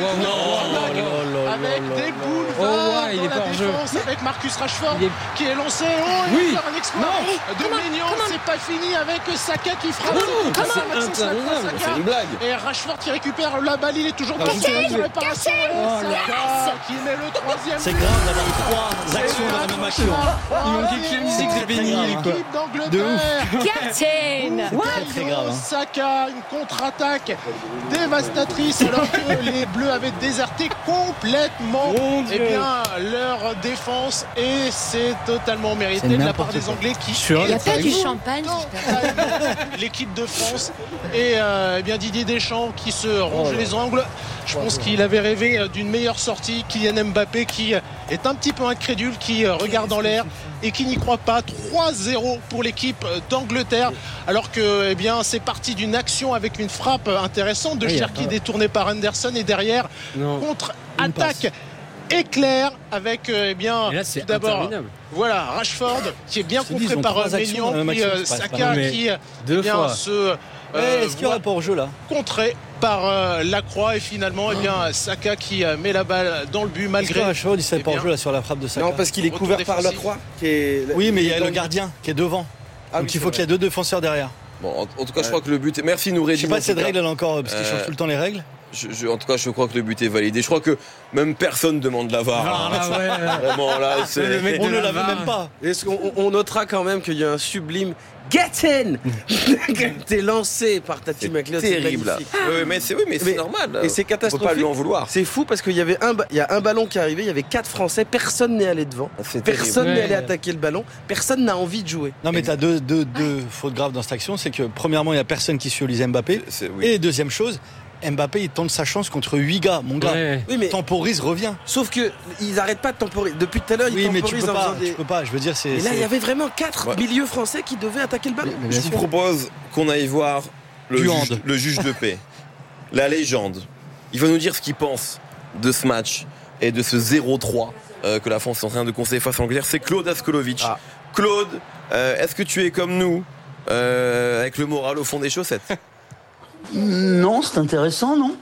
Avec des boulevards dans la défense, avec Marcus Rashford qui est lancé. Il va faire un exploit de Maignan. C'est pas fini avec Saka qui frappe. C'est une blague. Et Rashford qui récupère la balle. Il est toujours dans la réparation. Saka qui met le 3e. C'est grave d'avoir 3 actions dans la même action. Il manquait que la musique de Benny, quoi. De ouf. Captain. Très grave. Saka, une contre-attaque dévastatrice alors que les Bleus avaient déserté complètement leur défense et c'est totalement mérité de la part des Anglais qui il n'y a pas du champagne l'équipe de France et Didier Deschamps qui se ronge les ongles. Je pense qu'il avait rêvé d'une meilleure sortie. Kylian Mbappé qui est un petit peu incrédule, qui regarde en l'air et qui n'y croit pas. 3-0 pour l'équipe d'Angleterre alors que c'est parti d'une action avec une frappe intéressante de Cherki détournée par Henderson et derrière contre-attaque éclair avec tout d'abord Rashford qui est bien contré par Maignan, puis Saka qui est-ce qu'il y aura pas hors jeu là contré par Lacroix et finalement Saka qui met la balle dans le but malgré. Rashford il s'est pas hors jeu là sur la frappe de Saka. Non, parce qu'il est couvert par Lacroix. Oui, mais il y a le gardien qui est devant. Donc il faut qu'il y ait 2 défenseurs derrière. Bon, en tout cas, je crois que le but est. Merci Noureddine. Je sais pas si cette règle elle encore parce qu'ils changent tout le temps les règles. En tout cas, je crois que le but est validé. Je crois que même personne demande la VAR. Vraiment, là, on ne l'avait même pas. Est-ce qu'on notera quand même qu'il y a un sublime Get in qui a été lancé par Tati McLeod. C'est terrible. Mais c'est normal. Et c'est catastrophique. On peut pas lui en vouloir. C'est fou parce qu'il y avait un ballon qui est arrivé, il y avait 4 Français, personne n'est allé devant. Personne n'est allé attaquer le ballon, personne n'a envie de jouer. Non mais t'as deux fautes graves dans cette action, c'est que premièrement il y a personne qui suit Olise Mbappé et deuxième chose, Mbappé il tente sa chance contre 8 gars, mon gars. Oui, mais temporise, revient. Sauf que ils arrêtent pas de temporiser. Depuis tout à l'heure, ils temporisent. Tu peux pas. Je veux dire, Et là, il y avait vraiment 4 milieux français qui devaient attaquer le ballon. Je vous propose qu'on aille voir le juge de paix, la légende. Il va nous dire ce qu'il pense de ce match et de ce 0-3 que la France est en train de conseiller face à l'Angleterre. C'est Claude Askolovic. Claude, est-ce que tu es comme nous, avec le moral au fond des chaussettes? Non, c'est intéressant, non?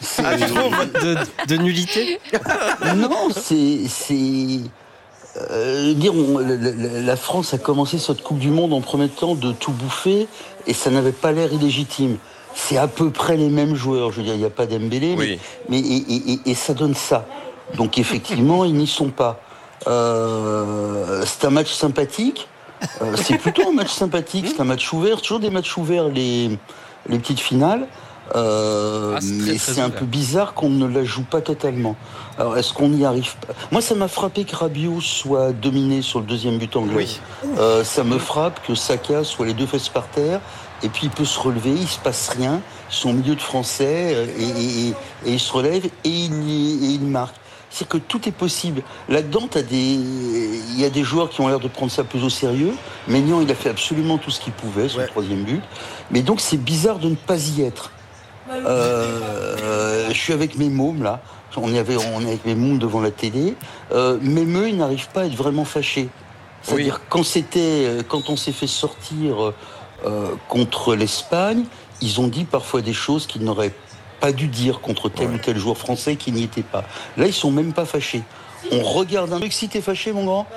De nullité? Non, la France a commencé cette Coupe du Monde en promettant de tout bouffer et ça n'avait pas l'air illégitime. C'est à peu près les mêmes joueurs. Je veux dire, il n'y a pas d'Embélé, mais ça donne ça. Donc effectivement, ils n'y sont pas. C'est un match sympathique. C'est plutôt un match sympathique. C'est un match ouvert. Toujours des matchs ouverts, les petites finales. Mais c'est un peu bizarre qu'on ne la joue pas totalement. Alors, est-ce qu'on n'y arrive pas ? Moi, ça m'a frappé que Rabiot soit dominé sur le deuxième but anglais. Ça me frappe que Saka soit les deux fesses par terre, et puis il peut se relever, il se passe rien. Ils sont au milieu de Français, et il se relève, et il marque. C'est que tout est possible. Là-dedans, il y a des joueurs qui ont l'air de prendre ça plus au sérieux. Maignan, il a fait absolument tout ce qu'il pouvait sur le troisième but. Mais donc, c'est bizarre de ne pas y être. Je suis avec mes mômes, là. On est avec mes mômes devant la télé. Même eux, ils n'arrivent pas à être vraiment fâchés. C'est-à-dire, quand on s'est fait sortir contre l'Espagne, ils ont dit parfois des choses qu'ils n'auraient pas dû dire contre tel ou tel joueur français qui n'y était pas. Là, ils sont même pas fâchés. On regarde un truc. Si t'es fâché, mon grand.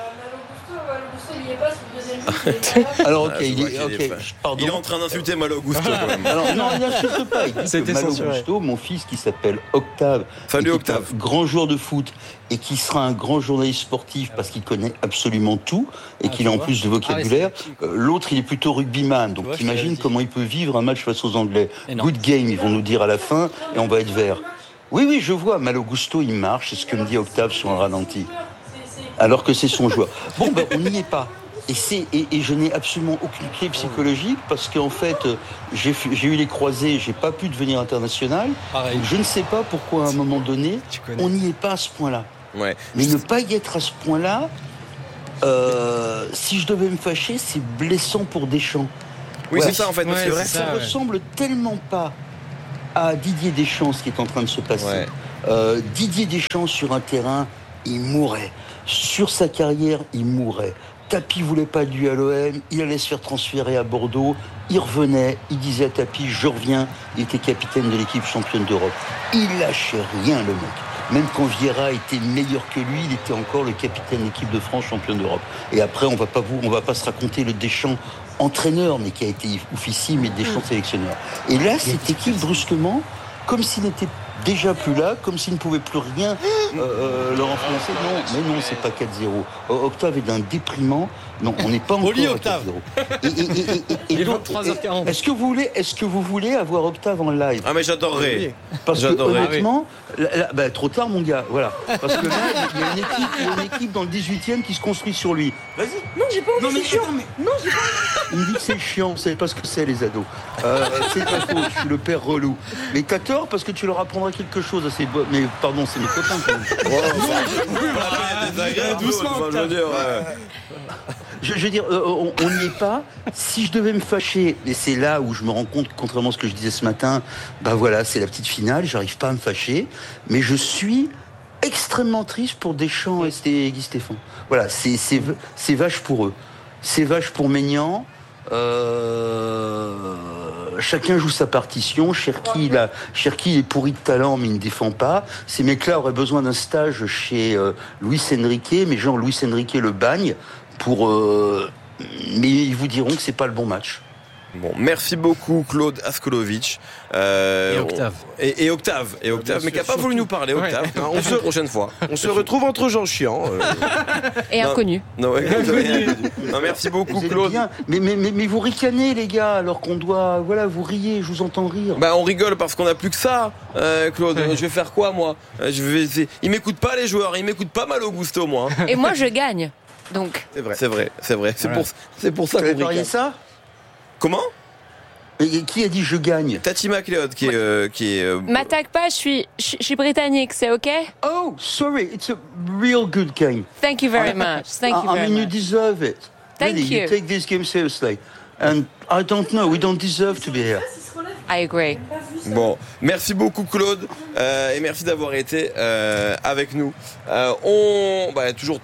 Alors pardon. Il est en train d'insulter Malo Gusto quand même. Alors non, il n'insulte pas. Il dit que Malo Gusto, mon fils qui s'appelle Octave, salut Octave, grand joueur de foot et qui sera un grand journaliste sportif parce qu'il connaît absolument tout et qu'il a en plus de vocabulaire. L'autre, il est plutôt rugbyman, donc t'imagines comment il peut vivre un match face aux Anglais. Good game, ils vont nous dire à la fin et on va être vert. Oui, je vois, Malo Gusto, il marche, c'est ce que me dit Octave sur un ralenti. Alors que c'est son joueur. Bon, on n'y est pas. Et je n'ai absolument aucune clé psychologique parce qu'en fait, j'ai eu les croisés, j'ai pas pu devenir international. Pareil. Je ne sais pas pourquoi à un moment donné, on n'y est pas à ce point-là. Ouais. Mais ne pas y être à ce point-là, si je devais me fâcher, c'est blessant pour Deschamps. Oui, c'est ça en fait. C'est vrai. Ça ressemble tellement pas à Didier Deschamps, ce qui est en train de se passer. Didier Deschamps sur un terrain, il mourrait. Sur sa carrière, il mourrait. Tapi voulait pas de lui à l'OM, il allait se faire transférer à Bordeaux, il revenait, il disait à Tapi, je reviens, il était capitaine de l'équipe championne d'Europe. Il lâchait rien, le mec. Même quand Vieira était meilleur que lui, il était encore le capitaine de l'équipe de France championne d'Europe. Et après, on va pas se raconter le Deschamps entraîneur, mais qui a été oufissime, et Deschamps sélectionneur. Et là, cette équipe, brusquement, comme s'il n'était déjà plus là, comme s'il ne pouvait plus rien leur influencer. Non, mais non, c'est pas 4-0. Octave est d'un déprimant. Non, on n'est pas encore à 4-0. Et donc, 23h40. Est-ce que vous voulez avoir Octave en live ? Ah mais j'adorerais. Parce que honnêtement, trop tard mon gars, voilà. Parce que là, il y a une équipe dans le 18e qui se construit sur lui. Vas-y. Non, j'ai pas envie, c'est chiant. Non, j'ai pas envie. Il me dit que c'est chiant, vous savez pas ce que c'est les ados. C'est pas faux, je suis le père relou. Mais t'as tort parce que tu leur apprendras quelque chose à ces mais pardon, c'est mes copains quand même. Doucement, je veux dire, on n'y est pas. Si je devais me fâcher, et c'est là où je me rends compte, contrairement à ce que je disais ce matin, voilà, c'est la petite finale, j'arrive pas à me fâcher, mais je suis extrêmement triste pour Deschamps et Guy Stéphane. Voilà, c'est vache pour eux. C'est vache pour Maignan. Chacun joue sa partition. Cherki est pourri de talent, mais il ne défend pas. Ces mecs-là auraient besoin d'un stage chez Luis Enrique, mais genre Luis Enrique le bagne mais ils vous diront que c'est pas le bon match. Bon, merci beaucoup Claude Askolovic. Et Octave. Et Octave, mais qui n'a pas voulu nous parler, Octave. On se prochaine fois. On se retrouve entre gens chiants. Et inconnus. Non, merci beaucoup Claude. Bien. Mais vous ricanez les gars, alors qu'on doit... Voilà, vous riez, je vous entends rire. On rigole parce qu'on n'a plus que ça, Claude. Je vais faire quoi moi ? Ils m'écoutent pas les joueurs, ils m'écoutent pas Malo Gusto moi. Et moi je gagne. Donc. C'est vrai. C'est pour ça qu'on ricane. Ça ? Comment ? Et qui a dit je gagne ? Tati McLeod qui est M'attaque pas, je suis britannique, c'est ok ? Oh, sorry, it's a real good game. Thank you very much. You deserve it. Thank you. You take this game seriously. And I don't know, we don't deserve to be here. I agree. Bon, merci beaucoup Claude et merci d'avoir été avec nous. Toujours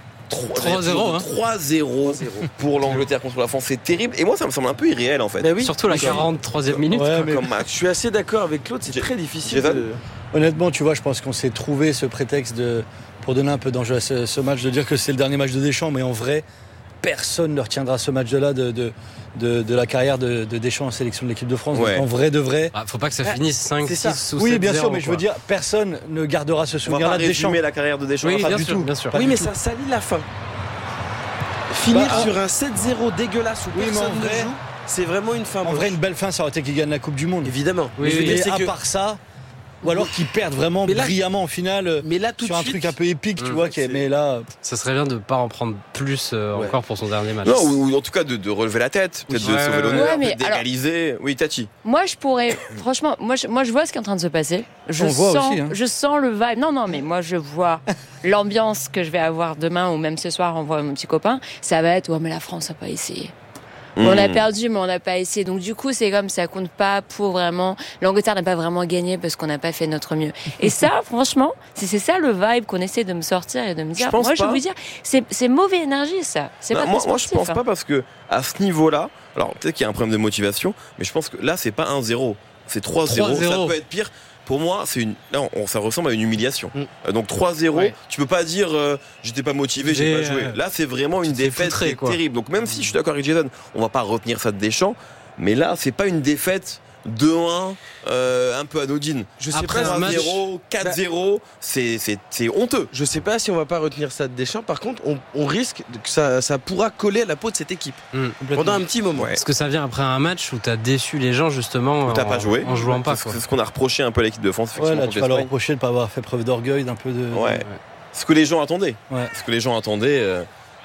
3-0 pour l'Angleterre contre la France, c'est terrible. Et moi, ça me semble un peu irréel en fait. Oui, surtout la 43e minute. Comme match. Je suis assez d'accord avec Claude, c'est très difficile. Honnêtement, tu vois, je pense qu'on s'est trouvé ce prétexte pour donner un peu d'enjeu à ce match, de dire que c'est le dernier match de Deschamps, mais en vrai, personne ne retiendra ce match-là de la carrière de Deschamps en sélection de l'équipe de France. Ouais. Donc, en vrai de vrai. Faut pas que ça finisse 5, 6 ou 7-0. Oui, bien sûr, mais je veux dire, personne ne gardera ce souvenir-là de Deschamps. On va pas résumer la carrière de Deschamps. Oui, bien sûr. Oui, mais ça salit la fin. Finir sur un 7-0 dégueulasse où personne ne joue, C'est vraiment une fin. En vrai, une belle fin, ça aurait été qu'ils gagnent la Coupe du Monde. Évidemment. Oui, mais à part ça. Ou alors qu'ils perdent vraiment brillamment en finale sur un truc un peu épique, tu vois. Mais là, ça serait bien de ne pas en prendre plus encore pour son dernier match. Non, ou en tout cas de relever la tête, peut-être de sauver l'honneur, d'égaliser. Oui, Tati. Moi, je pourrais, franchement, moi, je vois ce qui est en train de se passer. Je sens le vibe. Non, mais moi, je vois l'ambiance que je vais avoir demain ou même ce soir en voyant mon petit copain. Ça va être, mais la France n'a pas essayé. On a perdu, mais on n'a pas essayé. Donc du coup, c'est comme ça compte pas pour vraiment. L'Angleterre n'a pas vraiment gagné parce qu'on n'a pas fait notre mieux. Et ça, franchement, c'est ça le vibe qu'on essaie de me sortir et de me dire. Je veux dire, c'est mauvaise énergie, ça. C'est pas moi, je pense pas parce que à ce niveau-là, alors peut-être qu'il y a un problème de motivation, mais je pense que là, c'est pas 1-0, c'est 3-0. Ça peut être pire. Pour moi, ça ressemble à une humiliation. Donc 3-0, tu peux pas dire j'étais pas motivé, j'ai pas joué. Là, c'est vraiment une défaite terrible. Donc même si je suis d'accord avec Jason, on va pas retenir ça de Deschamps, mais là, c'est pas une défaite 2-1 un peu anodine. Je sais pas, 3-0, 4-0, c'est honteux. Je sais pas si on va pas retenir ça de Deschamps. Par contre, on risque que ça pourra coller à la peau de cette équipe pendant un petit moment. Parce que ça vient après un match où t'as déçu les gens justement t'as pas joué. En jouant pas. C'est ce qu'on a reproché un peu à l'équipe de France. Ouais, là, tu vas leur reprocher de ne pas avoir fait preuve d'orgueil, d'un peu de. Ouais. Ce que les gens attendaient. Ce que les gens attendaient.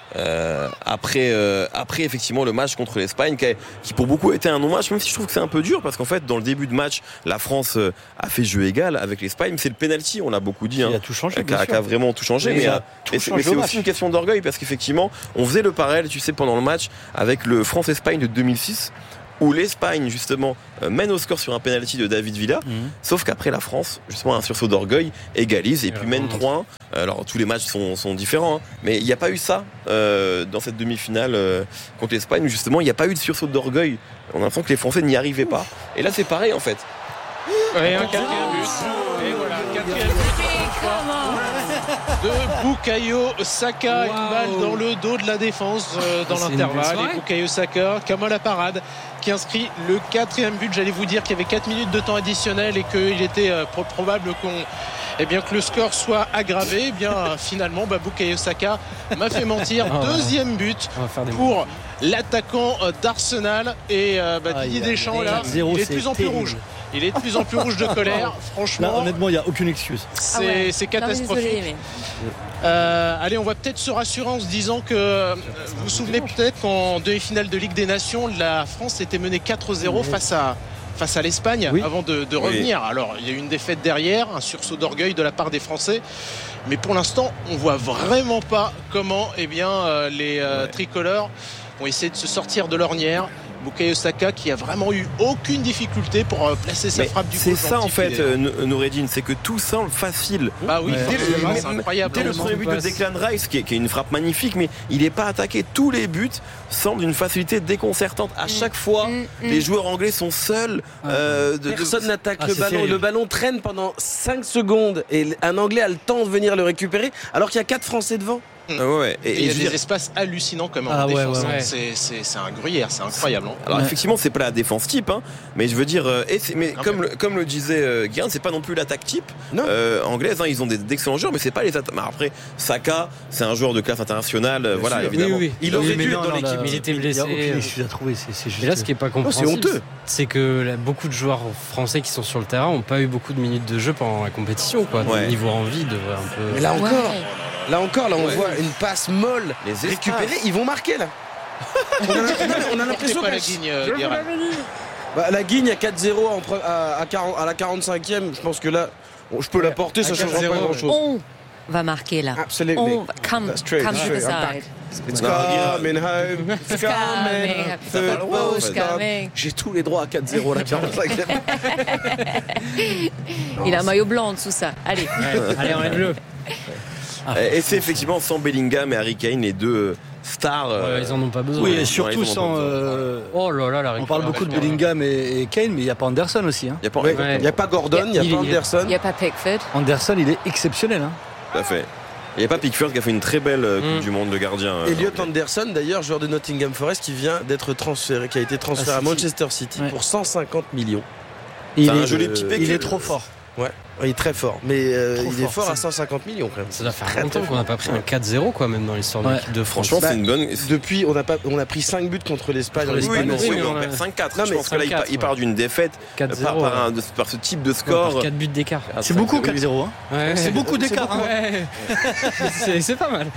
Après effectivement le match contre l'Espagne qui pour beaucoup était un non-match, même si je trouve que c'est un peu dur parce qu'en fait dans le début de match la France a fait jeu égal avec l'Espagne, c'est le penalty, on l'a beaucoup dit, il a tout changé, qui a vraiment tout changé, mais c'est aussi une question d'orgueil parce qu'effectivement on faisait le parallèle, tu sais, pendant le match avec le France-Espagne de 2006 où l'Espagne justement mène au score sur un penalty de David Villa, sauf qu'après la France justement un sursaut d'orgueil égalise et puis mène 3-1. Alors tous les matchs sont différents, mais il n'y a pas eu ça dans cette demi-finale contre l'Espagne où justement il n'y a pas eu de sursaut d'orgueil. On a l'impression que les Français n'y arrivaient pas. Et là c'est pareil en fait. Et un quatrième but. Et voilà, quatrième but de Bukayo Saka, une balle dans le dos de la défense dans l'intervalle. Et Bukayo Saka, comme à la parade, qui inscrit le quatrième but. J'allais vous dire qu'il y avait 4 minutes de temps additionnel et qu'il était probable que le score soit aggravé. Finalement, Bukayo Saka m'a fait mentir. Deuxième but pour l'attaquant d'Arsenal. Et Didier Deschamps, là, il est de plus en plus rouge. Il est de plus en plus rouge de colère. Franchement, là, honnêtement, il n'y a aucune excuse. C'est catastrophique. Allez, on va peut-être se rassurer en se disant que vous vous souvenez peut-être qu'en demi-finale de Ligue des Nations, la France était menée 4-0 face à l'Espagne avant de revenir. Alors, il y a eu une défaite derrière, un sursaut d'orgueil de la part des Français. Mais pour l'instant, on voit vraiment pas comment les tricolores vont essayer de se sortir de l'ornière. Bukayo Saka qui a vraiment eu aucune difficulté pour placer sa frappe du gauche. C'est ça en fait, Noureddine, c'est que tout semble facile. C'est incroyable. Dès le premier but de Declan Rice, qui est une frappe magnifique, mais il n'est pas attaqué. Tous les buts semblent d'une facilité déconcertante. À chaque fois, les joueurs anglais sont seuls. Personne n'attaque le ballon. Le ballon traîne pendant 5 secondes et un Anglais a le temps de venir le récupérer alors qu'il y a 4 Français devant. Et il y a des espaces hallucinants comme en défense. C'est un gruyère, c'est incroyable. Alors effectivement, c'est pas la défense type, mais je veux dire, comme le disait Guérin, c'est pas non plus l'attaque type anglaise. Ils ont d'excellents joueurs, mais c'est pas les attaques. Après, Saka, c'est un joueur de classe internationale, évidemment. Il aurait dû être dans l'équipe. Il était blessé. Et là, ce qui est pas compréhensible, c'est que beaucoup de joueurs français qui sont sur le terrain n'ont pas eu beaucoup de minutes de jeu pendant la compétition. Le niveau envie devrait un peu. Mais là encore, on voit une passe molle récupérée. Ils vont marquer là. On a l'impression que la Guigne, la Guigne à 4-0 à la 45e. Je pense que là, je peux la porter, ça ne changera pas grand-chose. On va marquer là. Absolument. Come to the side. It's coming home. It's coming. J'ai tous les droits à 4-0 à la 45e. Il a un maillot blanc en dessous ça. Allez, enlève-le. Et c'est effectivement sans Bellingham et Harry Kane, les deux stars. Ils en ont pas besoin. Oui, et surtout sans. On parle beaucoup de Bellingham et Kane, mais il n'y a pas Anderson aussi. Il n'y a pas Gordon, il n'y a pas Anderson. Il n'y a pas Pickford. Anderson, il est exceptionnel. Tout à fait. Il n'y a pas Pickford qui a fait une très belle Coupe du Monde, le gardien. Elliot Anderson, d'ailleurs, joueur de Nottingham Forest, qui vient d'être transféré, qui a été transféré à Manchester City pour 150 millions. Il est trop fort. Ouais, il est très fort, mais il est fort à 150 millions quand même. Ça doit faire longtemps qu'on n'a pas pris un 4-0 quoi, même dans l'histoire de l'équipe de France. Franchement, c'est une bonne. Depuis, on a pris 5 buts contre l'Espagne. Oui, mais on perd 5-4. Je pense que là, il part d'une défaite par ce type de score. 4 buts d'écart. C'est beaucoup 4-0. C'est beaucoup d'écart. C'est pas mal.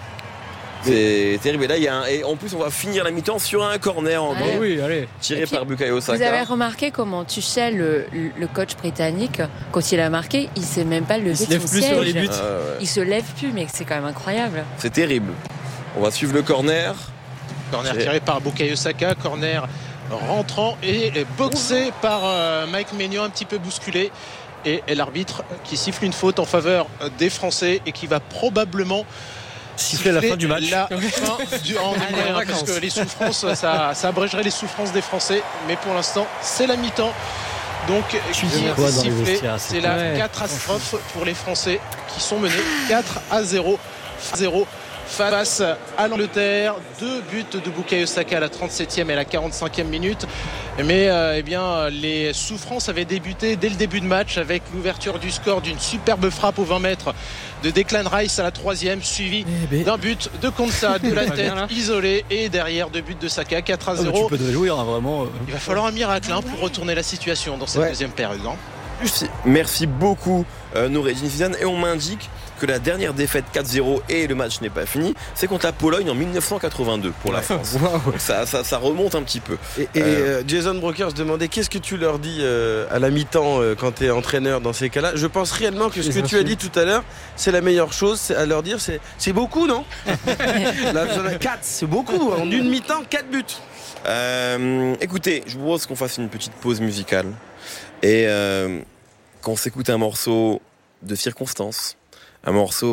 C'est terrible. Et là, et en plus, on va finir la mi-temps sur un corner en grand. Oui, allez. Tiré par Bukayo Saka. Vous avez remarqué comment Tuchel, le coach britannique, quand il a marqué, il s'est même pas levé de son siège. Il se lève plus sur les buts. Il se lève plus, mais c'est quand même incroyable. C'est terrible. On va suivre le corner. Corner tiré par Bukayo Saka. Corner rentrant et boxé par Mike Maignan, un petit peu bousculé. Et l'arbitre qui siffle une faute en faveur des Français et qui va probablement siffler la fin du match. La fin parce que les souffrances, ça abrégerait les souffrances des Français. Mais pour l'instant, c'est la mi-temps. Donc, sifflé, c'est la catastrophe pour les Français qui sont menés 4-0 face à l'Angleterre. 2 buts de Bukayo Saka à la 37e et à la 45e minute. Mais les souffrances avaient débuté dès le début de match avec l'ouverture du score d'une superbe frappe aux 20 mètres de Declan Rice à la 3e, suivi d'un but de Konsa de la tête isolé, et derrière 2 buts de Saka, 4-0. Tu peux te réjouir, vraiment. Il va falloir un miracle pour retourner la situation dans cette deuxième période. Merci beaucoup Noureddine Zidane, et on m'indique que la dernière défaite 4-0 et le match n'est pas fini, c'est contre la Pologne en 1982 pour la France. Wow. Ça remonte un petit peu. Et Jason Brokers demandait qu'est-ce que tu leur dis à la mi-temps quand tu es entraîneur dans ces cas-là. Je pense réellement que ce que tu as dit tout à l'heure, c'est la meilleure chose, c'est à leur dire c'est beaucoup, non? Là, 4, c'est beaucoup. En une mi-temps, 4 buts. Écoutez, je vous propose qu'on fasse une petite pause musicale et qu'on s'écoute un morceau de circonstance. Un morceau